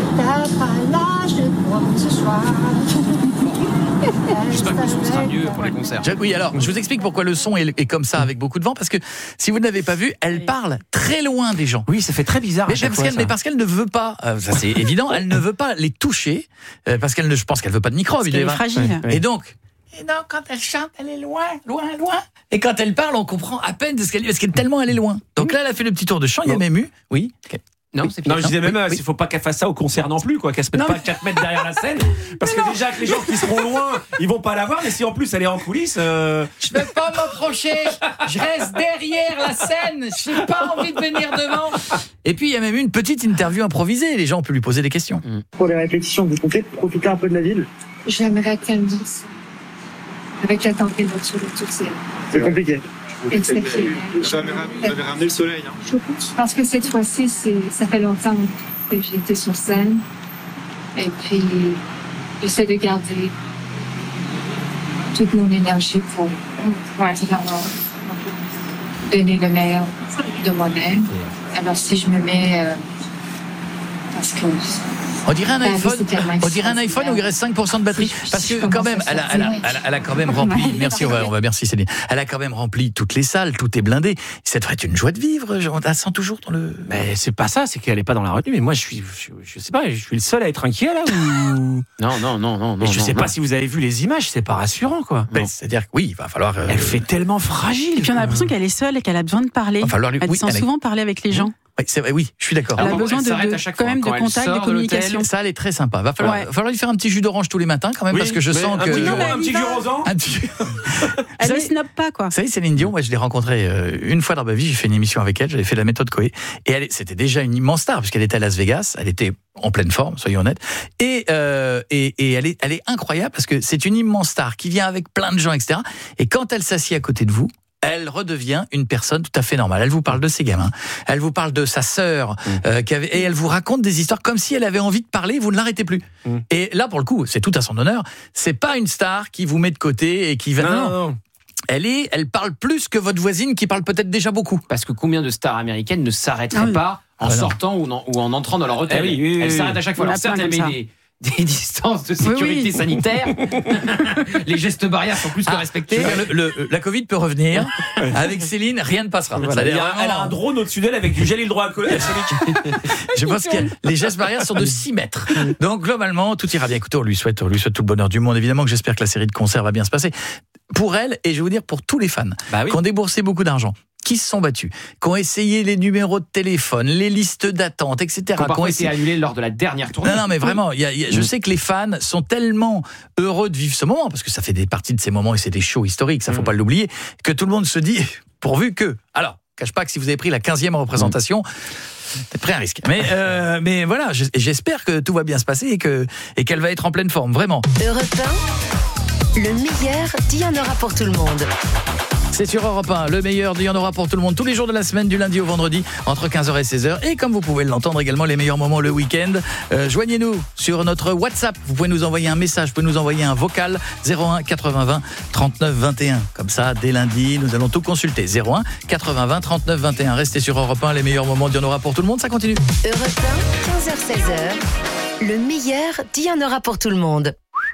J'espère que le son sera mieux pour les concerts. Oui, alors, je vous explique pourquoi le son est comme ça, avec beaucoup de vent, parce que si vous ne l'avez pas vu, elle parle très loin des gens. Oui, ça fait très bizarre. Mais parce qu'elle ne veut pas, ça c'est évident, elle ne veut pas les toucher, parce je pense qu'elle ne veut pas de microbe. Elle est fragile. Et donc, quand elle chante, elle est loin. Et quand elle parle, on comprend à peine ce qu'elle dit, parce qu'elle tellement elle est loin. Donc là, elle a fait le petit tour de chant, il y a même eu, oui. Non, je disais même, il faut pas qu'elle fasse ça au concert non plus, quoi, qu'elle se mette pas 4 mètres derrière la scène, parce que déjà que les gens qui seront loin, ils vont pas la voir, mais si en plus elle est en coulisses, je peux pas m'approcher, je reste derrière la scène, j'ai pas envie de venir devant. Et puis il y a même eu une petite interview improvisée, les gens ont pu lui poser des questions. Pour les répétitions, vous comptez profiter un peu de la ville? J'aimerais tellement ça. Avec la température et tout ça. C'est compliqué. Exceptionnel. Vous avez ramené le soleil. Hein. Je pense que cette fois-ci, ça fait longtemps que j'ai été sur scène. Et puis, j'essaie de garder toute mon énergie pour donner le meilleur de moi-même. Alors si je me mets... parce que... On dirait un iPhone, où il reste 5% de batterie. Parce que quand même, elle a quand même rempli. Merci, merci Céline. Elle a quand même rempli toutes les salles, tout est blindé. Ça devrait être une joie de vivre. On la sent toujours dans le. Mais c'est pas ça, c'est qu'elle est pas dans la retenue. Mais moi, je sais pas, je suis le seul à être inquiet là ou. Non. Mais je sais pas si vous avez vu les images, c'est pas rassurant quoi. C'est-à-dire que oui, il va falloir. Elle fait tellement fragile. Et puis on a l'impression qu'elle est seule et qu'elle a besoin de parler. Elle sent souvent parler avec les gens. Oui, je suis d'accord. Elle a besoin de contact, de communication. Ça, elle est très sympa. Va falloir lui faire un petit jus d'orange tous les matins quand même, parce que je sens que... Un petit gurosan. Elle ne snob pas, quoi. Vous savez, Céline Dion, moi je l'ai rencontrée une fois dans ma vie, j'ai fait une émission avec elle, j'avais fait la méthode Coé, et c'était déjà une immense star, puisqu'elle était à Las Vegas, elle était en pleine forme, soyons honnêtes, et elle est incroyable, parce que c'est une immense star qui vient avec plein de gens, etc. Et quand elle s'assied à côté de vous, elle redevient une personne tout à fait normale. Elle vous parle de ses gamins, elle vous parle de sa sœur, et elle vous raconte des histoires comme si elle avait envie de parler, vous ne l'arrêtez plus. Et là, pour le coup, c'est tout à son honneur, c'est pas une star qui vous met de côté et qui va... Non. Elle parle plus que votre voisine qui parle peut-être déjà beaucoup. Parce que combien de stars américaines ne s'arrêteraient pas en sortant ou en entrant dans leur hôtel. Elles s'arrêtent à chaque fois. Alors certes, elle met des distances de sécurité sanitaire. Les gestes barrières sont plus que respectés. La Covid peut revenir. Avec Céline, rien ne passera. Voilà. Elle a un drone au-dessus d'elle avec du gel hydroalcoolique. Je pense que les gestes barrières sont de 6 mètres. Donc globalement, tout ira bien. Écoutez, on lui souhaite tout le bonheur du monde. Évidemment que j'espère que la série de concerts va bien se passer. Pour elle, et je vais vous dire pour tous les fans qui ont déboursé beaucoup d'argent, qui se sont battus, qui ont essayé les numéros de téléphone, les listes d'attente, etc. Qui ont parfois été annulés lors de la dernière tournée. Non, mais vraiment, je sais que les fans sont tellement heureux de vivre ce moment, parce que ça fait des parties de ces moments et c'est des shows historiques, ça faut pas l'oublier, que tout le monde se dit, pourvu que... Alors, cache pas que si vous avez pris la 15e représentation... C'est prêt à risque. Mais voilà, j'espère que tout va bien se passer et qu'elle va être en pleine forme, vraiment. Europe 1, le meilleur d'il y en aura pour tout le monde. C'est sur Europe 1, le meilleur d'il y en aura pour tout le monde, tous les jours de la semaine, du lundi au vendredi, entre 15h et 16h. Et comme vous pouvez l'entendre également, les meilleurs moments le week-end. Joignez-nous sur notre WhatsApp. Vous pouvez nous envoyer un message, vous pouvez nous envoyer un vocal 01 80 20 39 21. Comme ça, dès lundi, nous allons tout consulter. 01 80 20 39 21. Restez sur Europe 1, les meilleurs moments d'il y en aura pour tout le monde. Ça continue. Europe 1, 15h, 16h, le meilleur d'il y en aura pour tout le monde.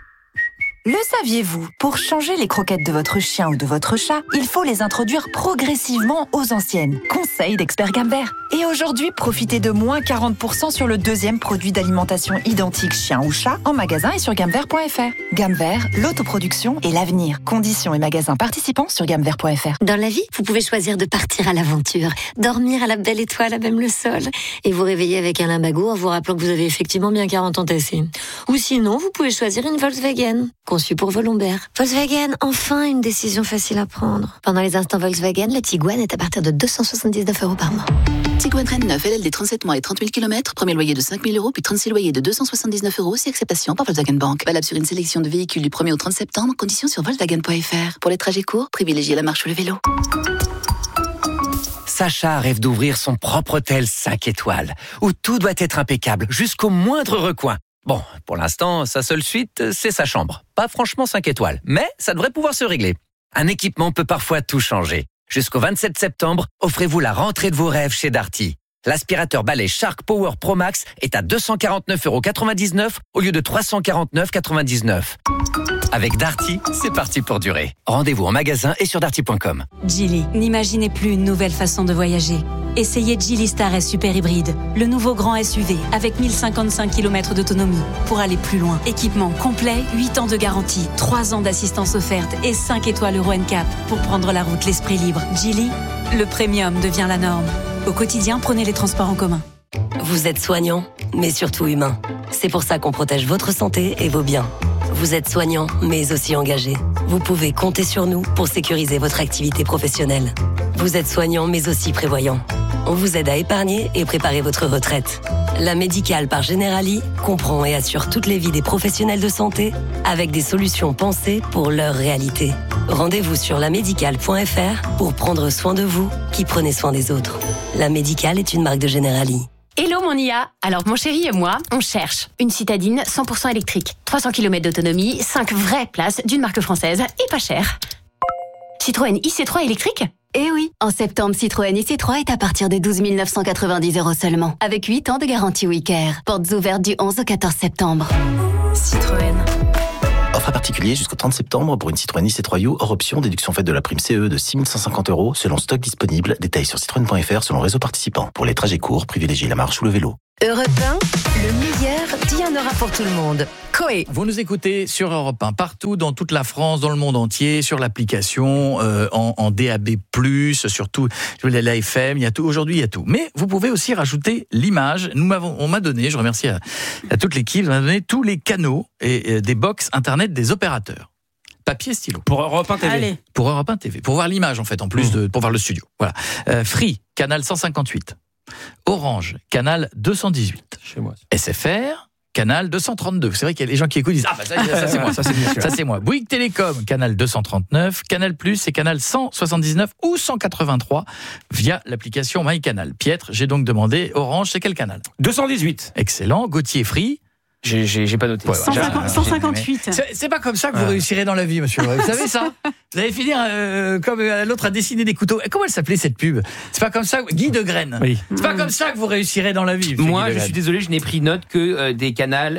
Le saviez-vous? Pour changer les croquettes de votre chien ou de votre chat, il faut les introduire progressivement aux anciennes. Conseil d'expert Gamme Vert. Et aujourd'hui, profitez de moins 40% sur le deuxième produit d'alimentation identique chien ou chat en magasin et sur gammevert.fr. Gamme Vert, l'autoproduction et l'avenir. Conditions et magasins participants sur gammevert.fr. Dans la vie, vous pouvez choisir de partir à l'aventure, dormir à la belle étoile à même le sol et vous réveiller avec un limbago en vous rappelant que vous avez effectivement bien 40 ans tassés. Ou sinon, vous pouvez choisir une Volkswagen. Conçu pour vos lombaires. Volkswagen, enfin une décision facile à prendre. Pendant les instants Volkswagen, le Tiguan est à partir de 279 € par mois. Tiguan Reine 9, LLD 37 mois et 30 000 km, premier loyer de 5 000 €, puis 36 loyers de 279 €, si acceptation par Volkswagen Bank. Valable sur une sélection de véhicules du 1er au 30 septembre, conditions sur Volkswagen.fr. Pour les trajets courts, privilégiez la marche ou le vélo. Sacha rêve d'ouvrir son propre hôtel 5 étoiles, où tout doit être impeccable, jusqu'au moindre recoin. Bon, pour l'instant, sa seule suite, c'est sa chambre. Pas franchement 5 étoiles, mais ça devrait pouvoir se régler. Un équipement peut parfois tout changer. Jusqu'au 27 septembre, offrez-vous la rentrée de vos rêves chez Darty. L'aspirateur balai Shark Power Pro Max est à 249,99 € au lieu de 349,99 €. Avec Darty, c'est parti pour durer. Rendez-vous en magasin et sur darty.com. Geely, n'imaginez plus une nouvelle façon de voyager. Essayez Geely Star S Super Hybride, le nouveau grand SUV avec 1055 km d'autonomie pour aller plus loin. Équipement complet, 8 ans de garantie, 3 ans d'assistance offerte et 5 étoiles Euro NCAP pour prendre la route l'esprit libre. Geely, le premium devient la norme. Au quotidien, prenez les transports en commun. Vous êtes soignant, mais surtout humain. C'est pour ça qu'on protège votre santé et vos biens. Vous êtes soignant, mais aussi engagé. Vous pouvez compter sur nous pour sécuriser votre activité professionnelle. Vous êtes soignant, mais aussi prévoyant. On vous aide à épargner et préparer votre retraite. La Médicale par Generali comprend et assure toutes les vies des professionnels de santé avec des solutions pensées pour leur réalité. Rendez-vous sur lamédicale.fr pour prendre soin de vous qui prenez soin des autres. La Médicale est une marque de Generali. Hello mon IA. Alors mon chéri et moi, on cherche une citadine 100% électrique, 300 km d'autonomie, 5 vraies places d'une marque française et pas chère. Citroën IC3 électrique ? Eh oui, en septembre, Citroën IC3 est à partir de 12 990 € seulement, avec 8 ans de garantie WeCare. Portes ouvertes du 11 au 14 septembre. Citroën. Offre à particulier jusqu'au 30 septembre pour une Citroën IC3U hors option, déduction faite de la prime CE de 6 150 € selon stock disponible. Détails sur citroën.fr selon réseau participant. Pour les trajets courts, privilégiez la marche ou le vélo. Europe 1, le meilleur, il y en aura pour tout le monde. Coé. Vous nous écoutez sur Europe 1, partout dans toute la France, dans le monde entier, sur l'application, en DAB+, sur tout, la FM, il y a tout. Aujourd'hui, il y a tout. Mais vous pouvez aussi rajouter l'image. On m'a donné, je remercie à toute l'équipe, on m'a donné tous les canaux et des box internet des opérateurs. Papier, stylo. Pour Europe 1 TV. Allez. Pour Europe 1 TV. Pour voir l'image, en fait, en plus pour voir le studio. Voilà. Free, canal 158. Orange, canal 218. Chez moi. SFR, canal 232. C'est vrai qu'il y a des gens qui écoutent et disent ça c'est moi, ça c'est moi. Bouygues Télécom, canal 239, Canal+, c'est canal 179 ou 183 via l'application MyCanal. Pietre, j'ai donc demandé Orange, c'est quel canal ? 218. Excellent. Gauthier Free. J'ai pas noté. 158. C'est pas comme ça que vous réussirez dans la vie, monsieur. Vous savez ça ? Vous allez finir comme l'autre a dessiné des couteaux. Et comment elle s'appelait cette pub ? C'est pas comme ça, Guy de Graine. Oui. C'est pas comme ça que vous réussirez dans la vie. Moi, je suis désolé, je n'ai pris note que des canaux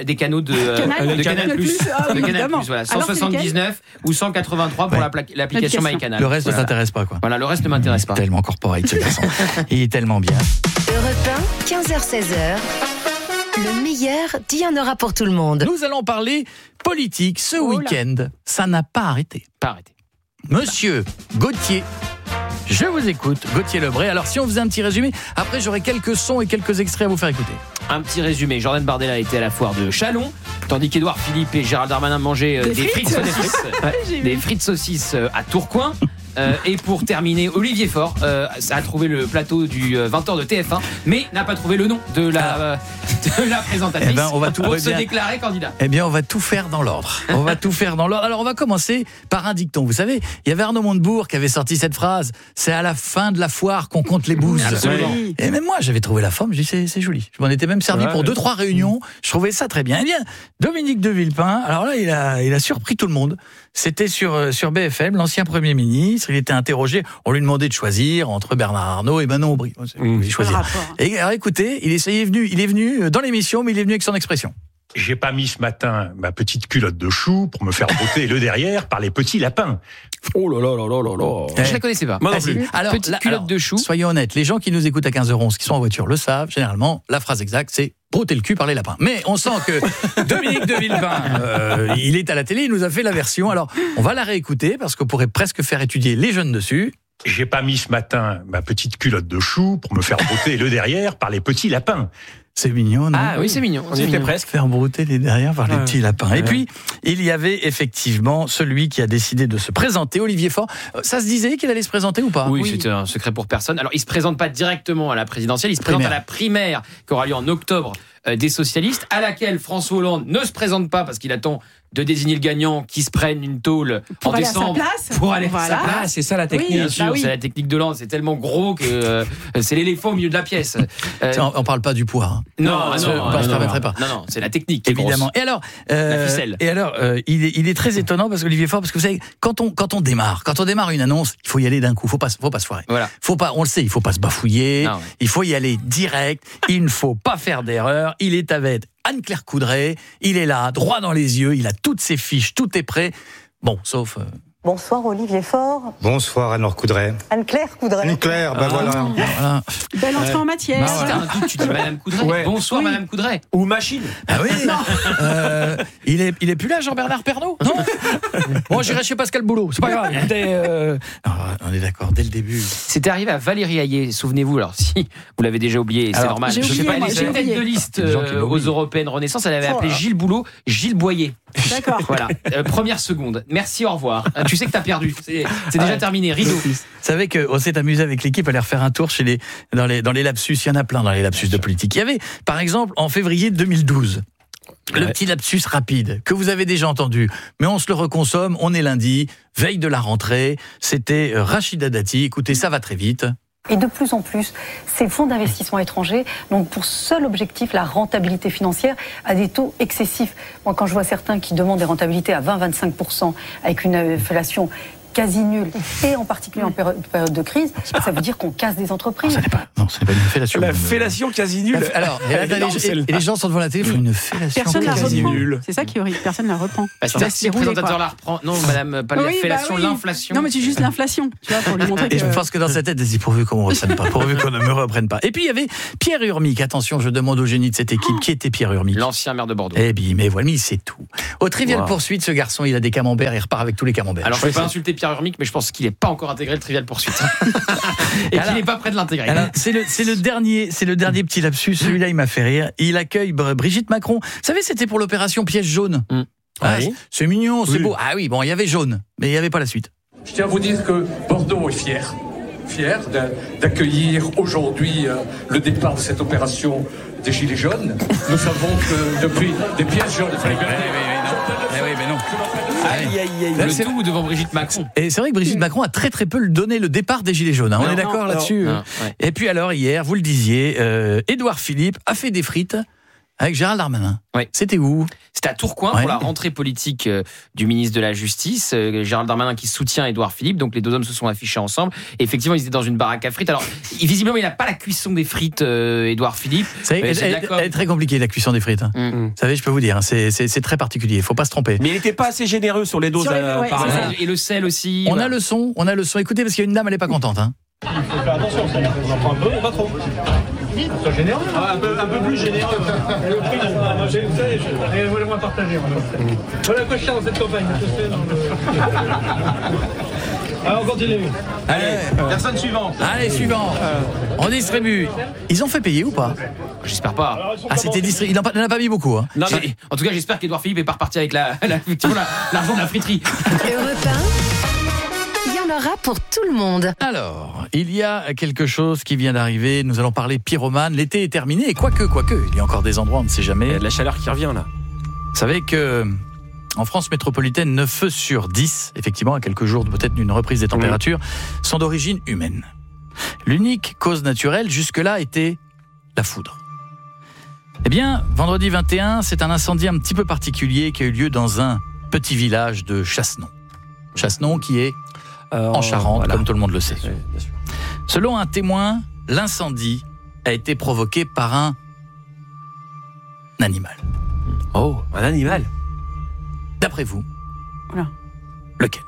de Canal+. De Canal+, voilà, 179 ou 183 pour l'application MyCanal. Le reste ne t'intéresse pas, quoi. Voilà, le reste ne m'intéresse pas. Tellement corporate, ce garçon. Il est tellement bien. Europe 1, 15h-16h. Le meilleur, il y en aura pour tout le monde. Nous allons parler politique ce week-end. Ça n'a pas arrêté. Pas arrêté. Monsieur Gauthier, je vous écoute. Gauthier Lebray. Alors, si on faisait un petit résumé, après j'aurai quelques sons et quelques extraits à vous faire écouter. Un petit résumé. Jordan Bardella était à la foire de Châlons, tandis qu'Édouard Philippe et Gérald Darmanin mangeaient des frites saucisses. Des frites saucisses à Tourcoing. Et pour terminer, Olivier Faure a trouvé le plateau du 20h de TF1, mais n'a pas trouvé le nom de la présentatrice pour se déclarer candidat. Eh bien, on va tout faire dans l'ordre. Alors, on va commencer par un dicton. Vous savez, il y avait Arnaud Montebourg qui avait sorti cette phrase. C'est à la fin de la foire qu'on compte les bouses. Absolument. Et même moi, j'avais trouvé la forme. Je dis, c'est joli. Je m'en étais même servi pour 2-3 réunions. Je trouvais ça très bien. Eh bien, Dominique de Villepin, alors là, il a surpris tout le monde. C'était sur BFM, l'ancien Premier ministre. Il était interrogé. On lui demandait de choisir entre Bernard Arnault et Manon Aubry. Et alors, écoutez, il est venu dans l'émission, mais il est venu avec son expression. J'ai pas mis ce matin ma petite culotte de chou pour me faire botter le derrière par les petits lapins. Oh là là là là là là. Je la connaissais pas. Moi non plus. Alors, petite culotte de chou. Soyons honnêtes, les gens qui nous écoutent à 15h11, qui sont en voiture, le savent. Généralement, la phrase exacte, c'est broter le cul par les lapins. Mais on sent que Dominique de Villepin, il est à la télé, il nous a fait la version. Alors, on va la réécouter parce qu'on pourrait presque faire étudier les jeunes dessus. J'ai pas mis ce matin ma petite culotte de chou pour me faire botter le derrière par les petits lapins. C'est mignon, non ? Ah oui, c'est mignon. On était presque. Faire brouter les derrière par les petits lapins. Et puis, il y avait effectivement celui qui a décidé de se présenter, Olivier Faure. Ça se disait qu'il allait se présenter ou pas ? Oui, c'était un secret pour personne. Alors, il se présente pas directement à la présidentielle, il se présente à la primaire qui aura lieu en octobre des socialistes, à laquelle François Hollande ne se présente pas parce qu'il attend de désigner le gagnant qui se prenne une tôle en décembre pour aller à sa place. C'est ça la technique. Bien sûr, c'est la technique de Hollande. C'est tellement gros que c'est l'éléphant au milieu de la pièce. On parle pas du poids. Hein. Non, on se permettrait pas. Non, c'est la technique. Évidemment. Grosse. Et alors, la ficelle. Et alors, il est très étonnant parce qu'Olivier Faure, parce que vous savez, quand on démarre une annonce, il faut y aller d'un coup. Faut pas se foirer. Voilà. On le sait, il faut pas se bafouiller. Non, il faut y aller direct. Il ne faut pas faire d'erreur. Il est avec Anne-Claire Coudray, il est là, droit dans les yeux, il a toutes ses fiches, tout est prêt. Bon, sauf... Bonsoir Olivier Faure. Bonsoir Anne-Laure Coudray. Anne-Claire Coudray. Anne-Claire, voilà. Belle entrée en matière. Si t'as un doute, tu dis Madame Coudray. Ouais. Bonsoir Madame Coudray. Ou machine. Ah oui. Il est plus là, Jean-Bernard Pernaut, non? Bon, j'irai chez Pascal Boulot, c'est pas grave. On est d'accord, dès le début. C'était arrivé à Valérie Hayé, souvenez-vous, alors si vous l'avez déjà oublié, c'est normal. Je sais pas, elle était tête de liste aux Européennes Renaissance, elle avait appelé Gilles Boulot, Gilles Boyer. D'accord. Voilà, première seconde. Merci, au revoir. Tu sais que t'as perdu, c'est déjà terminé, rideau. Vous savez qu'on s'est amusé avec l'équipe à aller refaire un tour dans les lapsus, il y en a plein dans les lapsus de politique. Il y avait, par exemple, en février 2012, le petit lapsus rapide que vous avez déjà entendu, mais on se le reconsomme, on est lundi, veille de la rentrée, c'était Rachida Dati, écoutez, ça va très vite. Et de plus en plus, ces fonds d'investissement étrangers n'ont pour seul objectif la rentabilité financière à des taux excessifs. Moi, quand je vois certains qui demandent des rentabilités à 20-25% avec une inflation quasi nulle, et en particulier en période de crise, ça veut dire qu'on casse des entreprises. Ce n'est pas une fellation. La fellation quasi nulle. Alors, et les gens sont devant la télé, font une fellation quasi nulle. C'est ça qui est horrible, personne ne la reprend. Si le présentateur la reprend. Non, madame, pas la fellation, l'inflation. Non, mais c'est juste l'inflation, tu vois, pour lui montrer Et je pense que dans sa tête, elle dit pourvu qu'on ne reprenne pas, pourvu qu'on ne me reprenne pas. Et puis il y avait Pierre Urmic. Attention, je demande au génie de cette équipe, qui était Pierre Urmic? L'ancien maire de Bordeaux. Eh bien, mais voilà, c'est tout. Au Trivial Poursuite, ce garçon, il a des camemberts, il repart avec tous les camemberts. Alors, je ne vais pas insulter Pierre Urmic, mais je pense qu'il n'est pas encore intégré le Trivial Poursuite. Et qu'il n'est pas prêt de l'intégrer. C'est le dernier petit lapsus, celui-là, il m'a fait rire. Il accueille Brigitte Macron. Vous savez, c'était pour l'opération Piège jaune. C'est mignon, c'est beau. Ah oui, bon, il y avait jaune, mais il n'y avait pas la suite. Je tiens à vous dire que Bordeaux est fier d'accueillir aujourd'hui le départ de cette opération des Gilets jaunes. Nous savons que depuis des pièces jaunes... mais non. Le tout devant Brigitte Macron. Et c'est vrai que Brigitte Macron a très très peu donné le départ des Gilets jaunes. On est d'accord là-dessus. Et puis alors, hier, vous le disiez, Édouard Philippe a fait des frites avec Gérald Darmanin. C'était où? C'était à Tourcoing pour la rentrée politique du ministre de la Justice. Gérald Darmanin qui soutient Édouard Philippe. Donc les deux hommes se sont affichés ensemble. Et effectivement, ils étaient dans une baraque à frites. Alors, visiblement, il n'a pas la cuisson des frites, Édouard Philippe. Elle est très compliquée, la cuisson des frites. Vous savez, je peux vous dire, c'est très particulier. Il ne faut pas se tromper. Mais il n'était pas assez généreux sur les doses. Et le sel aussi. On a le son. Écoutez, parce qu'il y a une dame, elle n'est pas contente. Il faut faire attention, ça on en prend un peu, mais pas trop. C'est généreux. Un peu plus généreux. Le prix, moi j'ai le sel et je voulais moins partager. Voilà quoi cher dans cette campagne. Alors on continue. Allez, personne suivante. Allez, suivant. On distribue. Ils ont fait payer ou pas? J'espère pas. C'était distribué. Il n'en a pas mis beaucoup. Non, en tout cas, j'espère qu'Édouard Philippe est pas reparti avec l'argent de la friterie. Il y en aura pour tout le monde. Alors, il y a quelque chose qui vient d'arriver. Nous allons parler pyromane. L'été est terminé et quoique, il y a encore des endroits, on ne sait jamais. Il y a de la chaleur qui revient là. Vous savez que en France métropolitaine, 9 feux sur 10, effectivement, à quelques jours peut-être d'une reprise des températures, sont d'origine humaine. L'unique cause naturelle jusque-là était la foudre. Eh bien, vendredi 21, c'est un incendie un petit peu particulier qui a eu lieu dans un petit village de Chassenon. Chassenon qui est en Charente, comme tout le monde le sait. Bien sûr. Selon un témoin, l'incendie a été provoqué par un animal. Oh, un animal. D'après vous, lequel?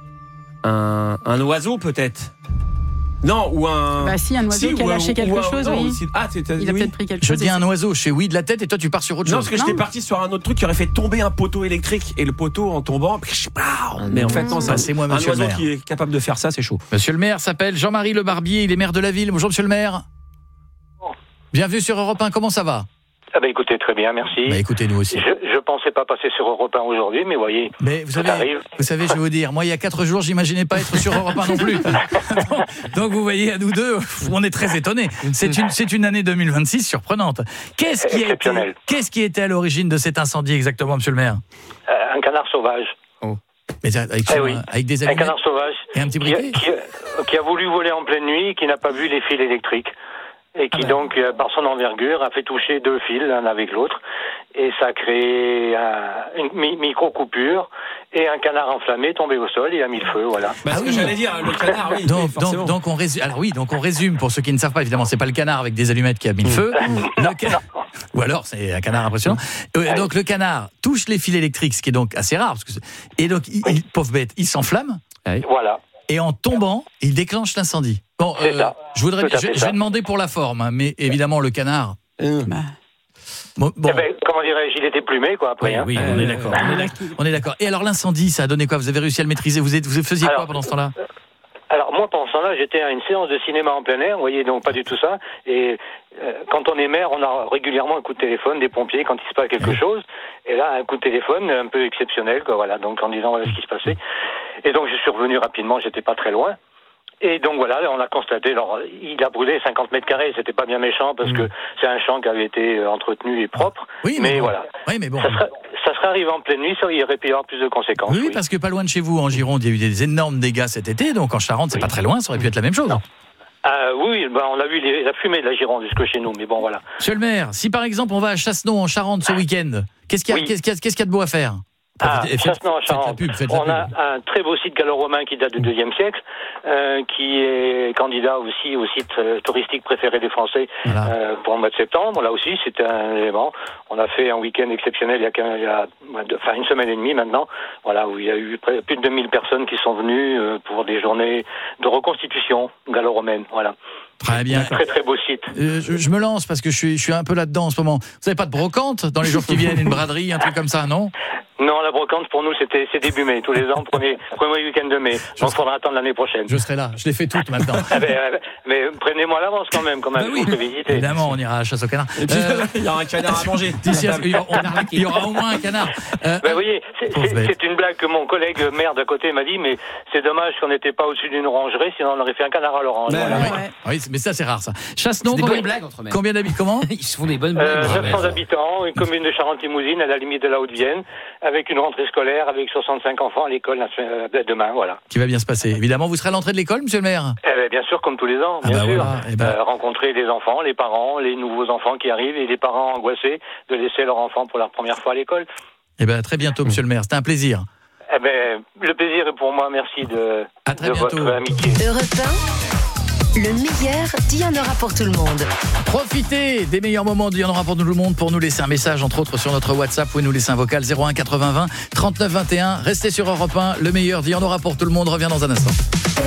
Un oiseau peut-être? Non, ou un... Bah si, un oiseau qui a lâché quelque chose, oui. Il a peut-être pris quelque chose. Je dis un oiseau chez oui de la tête et toi tu pars sur autre chose. Non, parce que j'étais parti sur un autre truc qui aurait fait tomber un poteau électrique et le poteau en tombant... Mais en fait, non, c'est moi, un oiseau qui est capable de faire ça, c'est chaud. Monsieur le maire s'appelle Jean-Marie Le Barbier, il est maire de la ville. Bonjour monsieur le maire. Bienvenue sur Europe 1, comment ça va? Ah bah écoutez, très bien, merci. Bah écoutez, nous aussi. Je pensais pas passer sur Europe 1 aujourd'hui, mais voyez, mais vous savez, je vais vous dire, moi il y a 4 jours, j'imaginais pas être sur Europe 1 non plus. donc vous voyez, à nous deux, on est très étonnés. C'est une année 2026 surprenante. Qu'est-ce qui était à l'origine de cet incendie exactement, monsieur le maire? Un canard sauvage. Oh. Mais avec des allumettes. Un canard sauvage. Et un petit briquet qui a voulu voler en pleine nuit, qui n'a pas vu les fils électriques. Et qui donc, par son envergure, a fait toucher 2 fils l'un avec l'autre. Et ça a créé une micro-coupure. Et un canard enflammé tombé au sol, il a mis le feu, voilà. Ce que j'allais dire, le canard, oui. Donc on résume. Alors oui, donc on résume pour ceux qui ne savent pas, évidemment, c'est pas le canard avec des allumettes qui a mis le feu. Ou alors c'est un canard impressionnant. Donc le canard touche les fils électriques, ce qui est donc assez rare. Et donc, pauvre bête, il s'enflamme. Voilà. Et en tombant, il déclenche l'incendie. Bon, je vais demander pour la forme, mais évidemment le canard. Bon. Comment dirais-je, il était plumé, quoi, après. Oui, on est d'accord. On est d'accord. Et alors l'incendie, ça a donné quoi? Vous avez réussi à le maîtriser? Vous faisiez quoi pendant ce temps-là? Alors moi, pendant ce temps-là, j'étais à une séance de cinéma en plein air, vous voyez, donc pas du tout ça. Et quand on est maire, on a régulièrement un coup de téléphone des pompiers quand il se passe quelque chose. Et là, un coup de téléphone un peu exceptionnel, quoi, voilà, donc en disant voilà ce qui se passait. Et donc je suis revenu rapidement, j'étais pas très loin. Et donc voilà, on a constaté, alors il a brûlé 50 mètres carrés, c'était pas bien méchant parce que c'est un champ qui avait été entretenu et propre. Oui, mais voilà. Oui, mais bon. Ça serait arrivé en pleine nuit, ça il aurait pu y avoir plus de conséquences. Oui, parce que pas loin de chez vous, en Gironde, il y a eu des énormes dégâts cet été, donc en Charente, c'est pas très loin, ça aurait pu être la même chose. Oui, on a vu la fumée de la Gironde jusque chez nous, mais bon voilà. Monsieur le maire, si par exemple on va à Chassenon en Charente ce week-end, qu'est-ce qu'il y a de beau à faire? Chassenant en Charente. On a un très beau site gallo-romain qui date du IIe siècle, qui est candidat aussi au site touristique préféré des Français pour le mois de septembre. Là aussi, c'était un élément. On a fait un week-end exceptionnel il y a une semaine et demie maintenant, voilà, où il y a eu plus de 2000 personnes qui sont venues pour des journées de reconstitution gallo-romaine, voilà. Très bien. Très très beau site. Je me lance parce que je suis un peu là-dedans en ce moment. Vous n'avez pas de brocante dans les jours qui viennent, une braderie, un truc comme ça, non ? Non, la brocante pour nous c'est début mai, tous les ans, premier week-end de mai. Donc il faudra attendre l'année prochaine. Je serai là, je les fais toutes maintenant. mais prévenez-moi à l'avance quand même, oui. pour visiter. Évidemment, on ira à la chasse au canard. Il y aura un canard à manger. Il y aura au moins un canard. Vous voyez, c'est une blague que mon collègue maire d'à côté m'a dit, mais c'est dommage qu'on n'était pas au-dessus d'une orangerie, sinon on aurait fait un canard à l'orange. Oui, mais ça c'est rare ça. Chassenant, des bonnes blagues entre maires. Combien d'habitants, comment Ils se font des bonnes blagues. 900 habitants, une commune de Charente-Limousine à la limite de la Haute-Vienne, avec une rentrée scolaire, avec 65 enfants à l'école demain, voilà. Qui va bien se passer. Évidemment, vous serez à l'entrée de l'école, monsieur le maire ? Bien sûr, comme tous les ans, bien sûr. Voilà. Rencontrer les enfants, les parents, les nouveaux enfants qui arrivent et les parents angoissés de laisser leur enfant pour la première fois à l'école. Très bientôt, monsieur le maire. C'était un plaisir. Le plaisir est pour moi. Merci de votre amitié. Europe 1, le meilleur d'il y en aura pour tout le monde. Profitez des meilleurs moments d'il y en aura pour tout le monde pour nous laisser un message, entre autres sur notre WhatsApp. Vous pouvez nous laisser un vocal 01 80 20 39 21. Restez sur Europe 1, le meilleur d'il y en aura pour tout le monde. Revient dans un instant.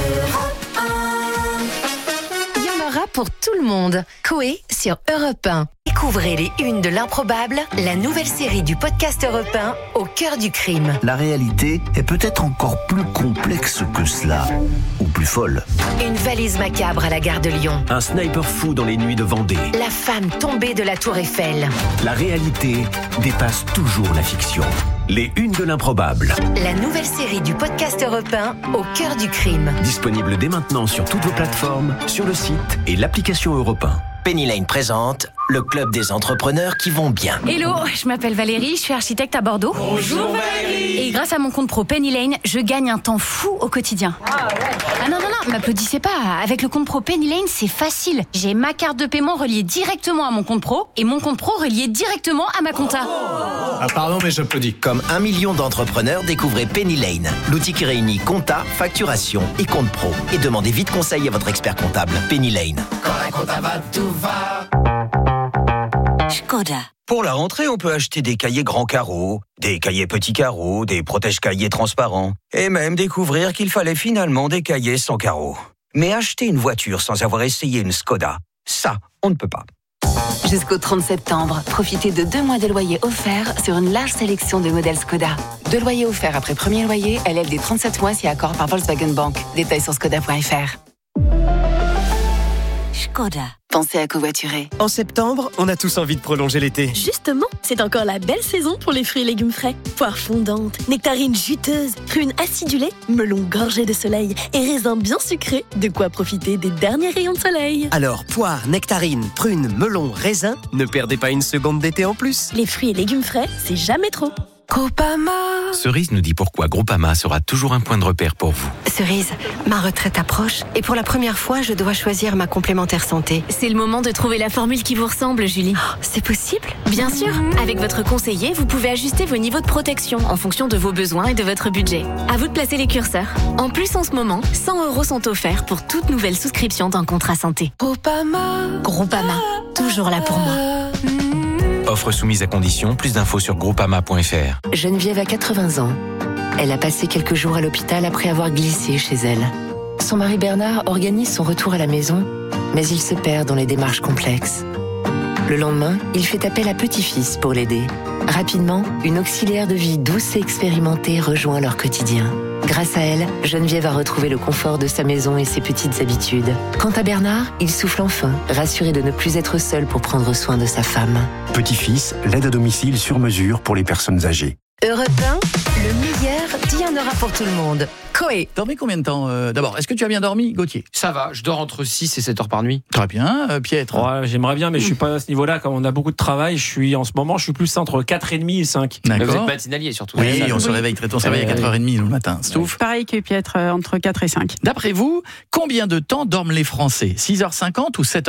Il y en aura pour tout le monde. Coé sur Europe 1. Découvrez les unes de l'improbable, la nouvelle série du podcast Europe 1 au cœur du crime. La réalité est peut-être encore plus complexe que cela, ou plus folle. Une valise macabre à la gare de Lyon. Un sniper fou dans les nuits de Vendée. La femme tombée de la tour Eiffel. La réalité dépasse toujours la fiction. Les unes de l'improbable. La nouvelle série du podcast Europe 1 au cœur du crime. Disponible dès maintenant sur toutes vos plateformes, sur le site et l'application Europe 1. Penny Lane présente le club des entrepreneurs qui vont bien. Hello, je m'appelle Valérie, je suis architecte à Bordeaux. Bonjour Valérie. Et grâce à mon compte pro Penny Lane, je gagne un temps fou au quotidien. Ah non, m'applaudissez pas. Avec le compte pro Penny Lane, c'est facile. J'ai ma carte de paiement reliée directement à mon compte pro et mon compte pro relié directement à ma compta. Ah pardon, mais j'applaudis. Comme 1 million d'entrepreneurs, découvrez Penny Lane, l'outil qui réunit compta, facturation et compte pro. Et demandez vite conseil à votre expert comptable. Penny Lane. Quand la compta va, tout va. Škoda. Pour la rentrée, on peut acheter des cahiers grands carreaux, des cahiers petits carreaux, des protège-cahiers transparents, et même découvrir qu'il fallait finalement des cahiers sans carreaux. Mais acheter une voiture sans avoir essayé une Škoda, ça, on ne peut pas. Jusqu'au 30 septembre, profitez de 2 mois de loyer offert sur une large sélection de modèles Škoda. 2 loyers offerts après premier loyer, LLD 37 mois si accord par Volkswagen Bank. Détails sur skoda.fr. Škoda. Pensez à covoiturer. En septembre, on a tous envie de prolonger l'été. Justement, c'est encore la belle saison pour les fruits et légumes frais. Poires fondantes, nectarines juteuses, prunes acidulées, melons gorgés de soleil et raisins bien sucrés. De quoi profiter des derniers rayons de soleil. Alors, poires, nectarines, prunes, melons, raisins, ne perdez pas une seconde d'été en plus. Les fruits et légumes frais, c'est jamais trop. Groupama. Cerise nous dit pourquoi Groupama sera toujours un point de repère pour vous. Cerise, ma retraite approche et pour la première fois, je dois choisir ma complémentaire santé. C'est le moment de trouver la formule qui vous ressemble, Julie. Oh, c'est possible ? Bien sûr. Avec votre conseiller, vous pouvez ajuster vos niveaux de protection en fonction de vos besoins et de votre budget. À vous de placer les curseurs. En plus, en ce moment, 100 € sont offerts pour toute nouvelle souscription d'un contrat santé. Groupama, toujours là pour moi. Offre soumise à condition, plus d'infos sur groupama.fr. Geneviève a 80 ans. Elle a passé quelques jours à l'hôpital après avoir glissé chez elle. Son mari Bernard organise son retour à la maison, mais il se perd dans les démarches complexes. Le lendemain, il fait appel à petit-fils pour l'aider. Rapidement, une auxiliaire de vie douce et expérimentée rejoint leur quotidien. Grâce à elle, Geneviève a retrouvé le confort de sa maison et ses petites habitudes. Quant à Bernard, il souffle enfin, rassuré de ne plus être seul pour prendre soin de sa femme. Petit-fils, l'aide à domicile sur mesure pour les personnes âgées. Europe 1, le meilleur d'il y en aura pour tout le monde. Coé. Dormez combien de temps d'abord, est-ce que tu as bien dormi, Gauthier ? Ça va, je dors entre 6 et 7 heures par nuit. Très bien, Pietre. Ouais, j'aimerais bien, mais je suis pas à ce niveau-là. Comme on a beaucoup de travail, en ce moment, je suis plus entre 4h30 et 5. D'accord. Vous êtes matinalier surtout. Oui, on se réveille très tôt, on se réveille à 4h30 le matin. Stouff. Pareil que Pietre, entre 4 et 5. D'après vous, combien de temps dorment les Français ? 6h50 ou 7h30 ?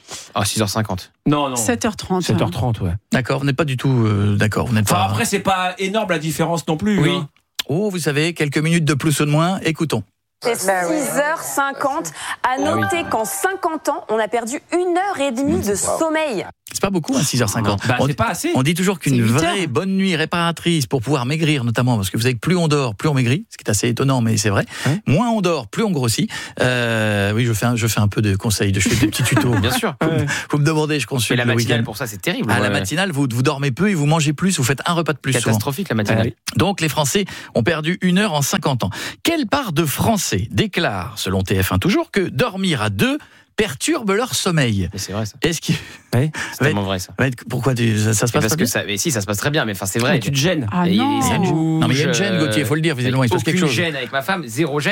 Ah, 6h50. Non. 7h30. 7h30, ouais. D'accord, vous n'êtes pas du tout d'accord. Vous n'êtes pas... Après, c'est pas énorme la différence non plus. Oui. Hein. Oh, vous savez, quelques minutes de plus ou de moins. Écoutons. C'est 6h50. À noter qu'en 50 ans, on a perdu 1h30 de sommeil. C'est pas beaucoup, 6h50. C'est pas assez. On dit toujours qu'une vraie bonne nuit réparatrice pour pouvoir maigrir, notamment, parce que vous savez que plus on dort, plus on maigrit, ce qui est assez étonnant, mais c'est vrai. Moins on dort, plus on grossit. Oui, je fais un peu de conseils, je fais des petits tutos. Bien sûr. Vous me demandez, je consulte. Mais la matinale, pour ça, c'est terrible. La matinale, vous dormez peu et vous mangez plus, vous faites un repas de plus. Catastrophique, souvent. La matinale. Donc, les Français ont perdu 1 heure en 50 ans. Quelle part de Français déclare, selon TF1 toujours, que dormir à 2 perturbe leur sommeil? Mais c'est vrai ça. Est-ce que... Oui, c'est tellement vrai ça. Pourquoi ça se passe parce pas que bien mais si, ça se passe très bien, mais enfin c'est vrai. Mais tu te gênes. Ah non. Non, mais il y a une gêne, Gauthier, il faut le dire, visiblement, il se passe quelque chose. Aucune gêne avec ma femme, 0 gêne.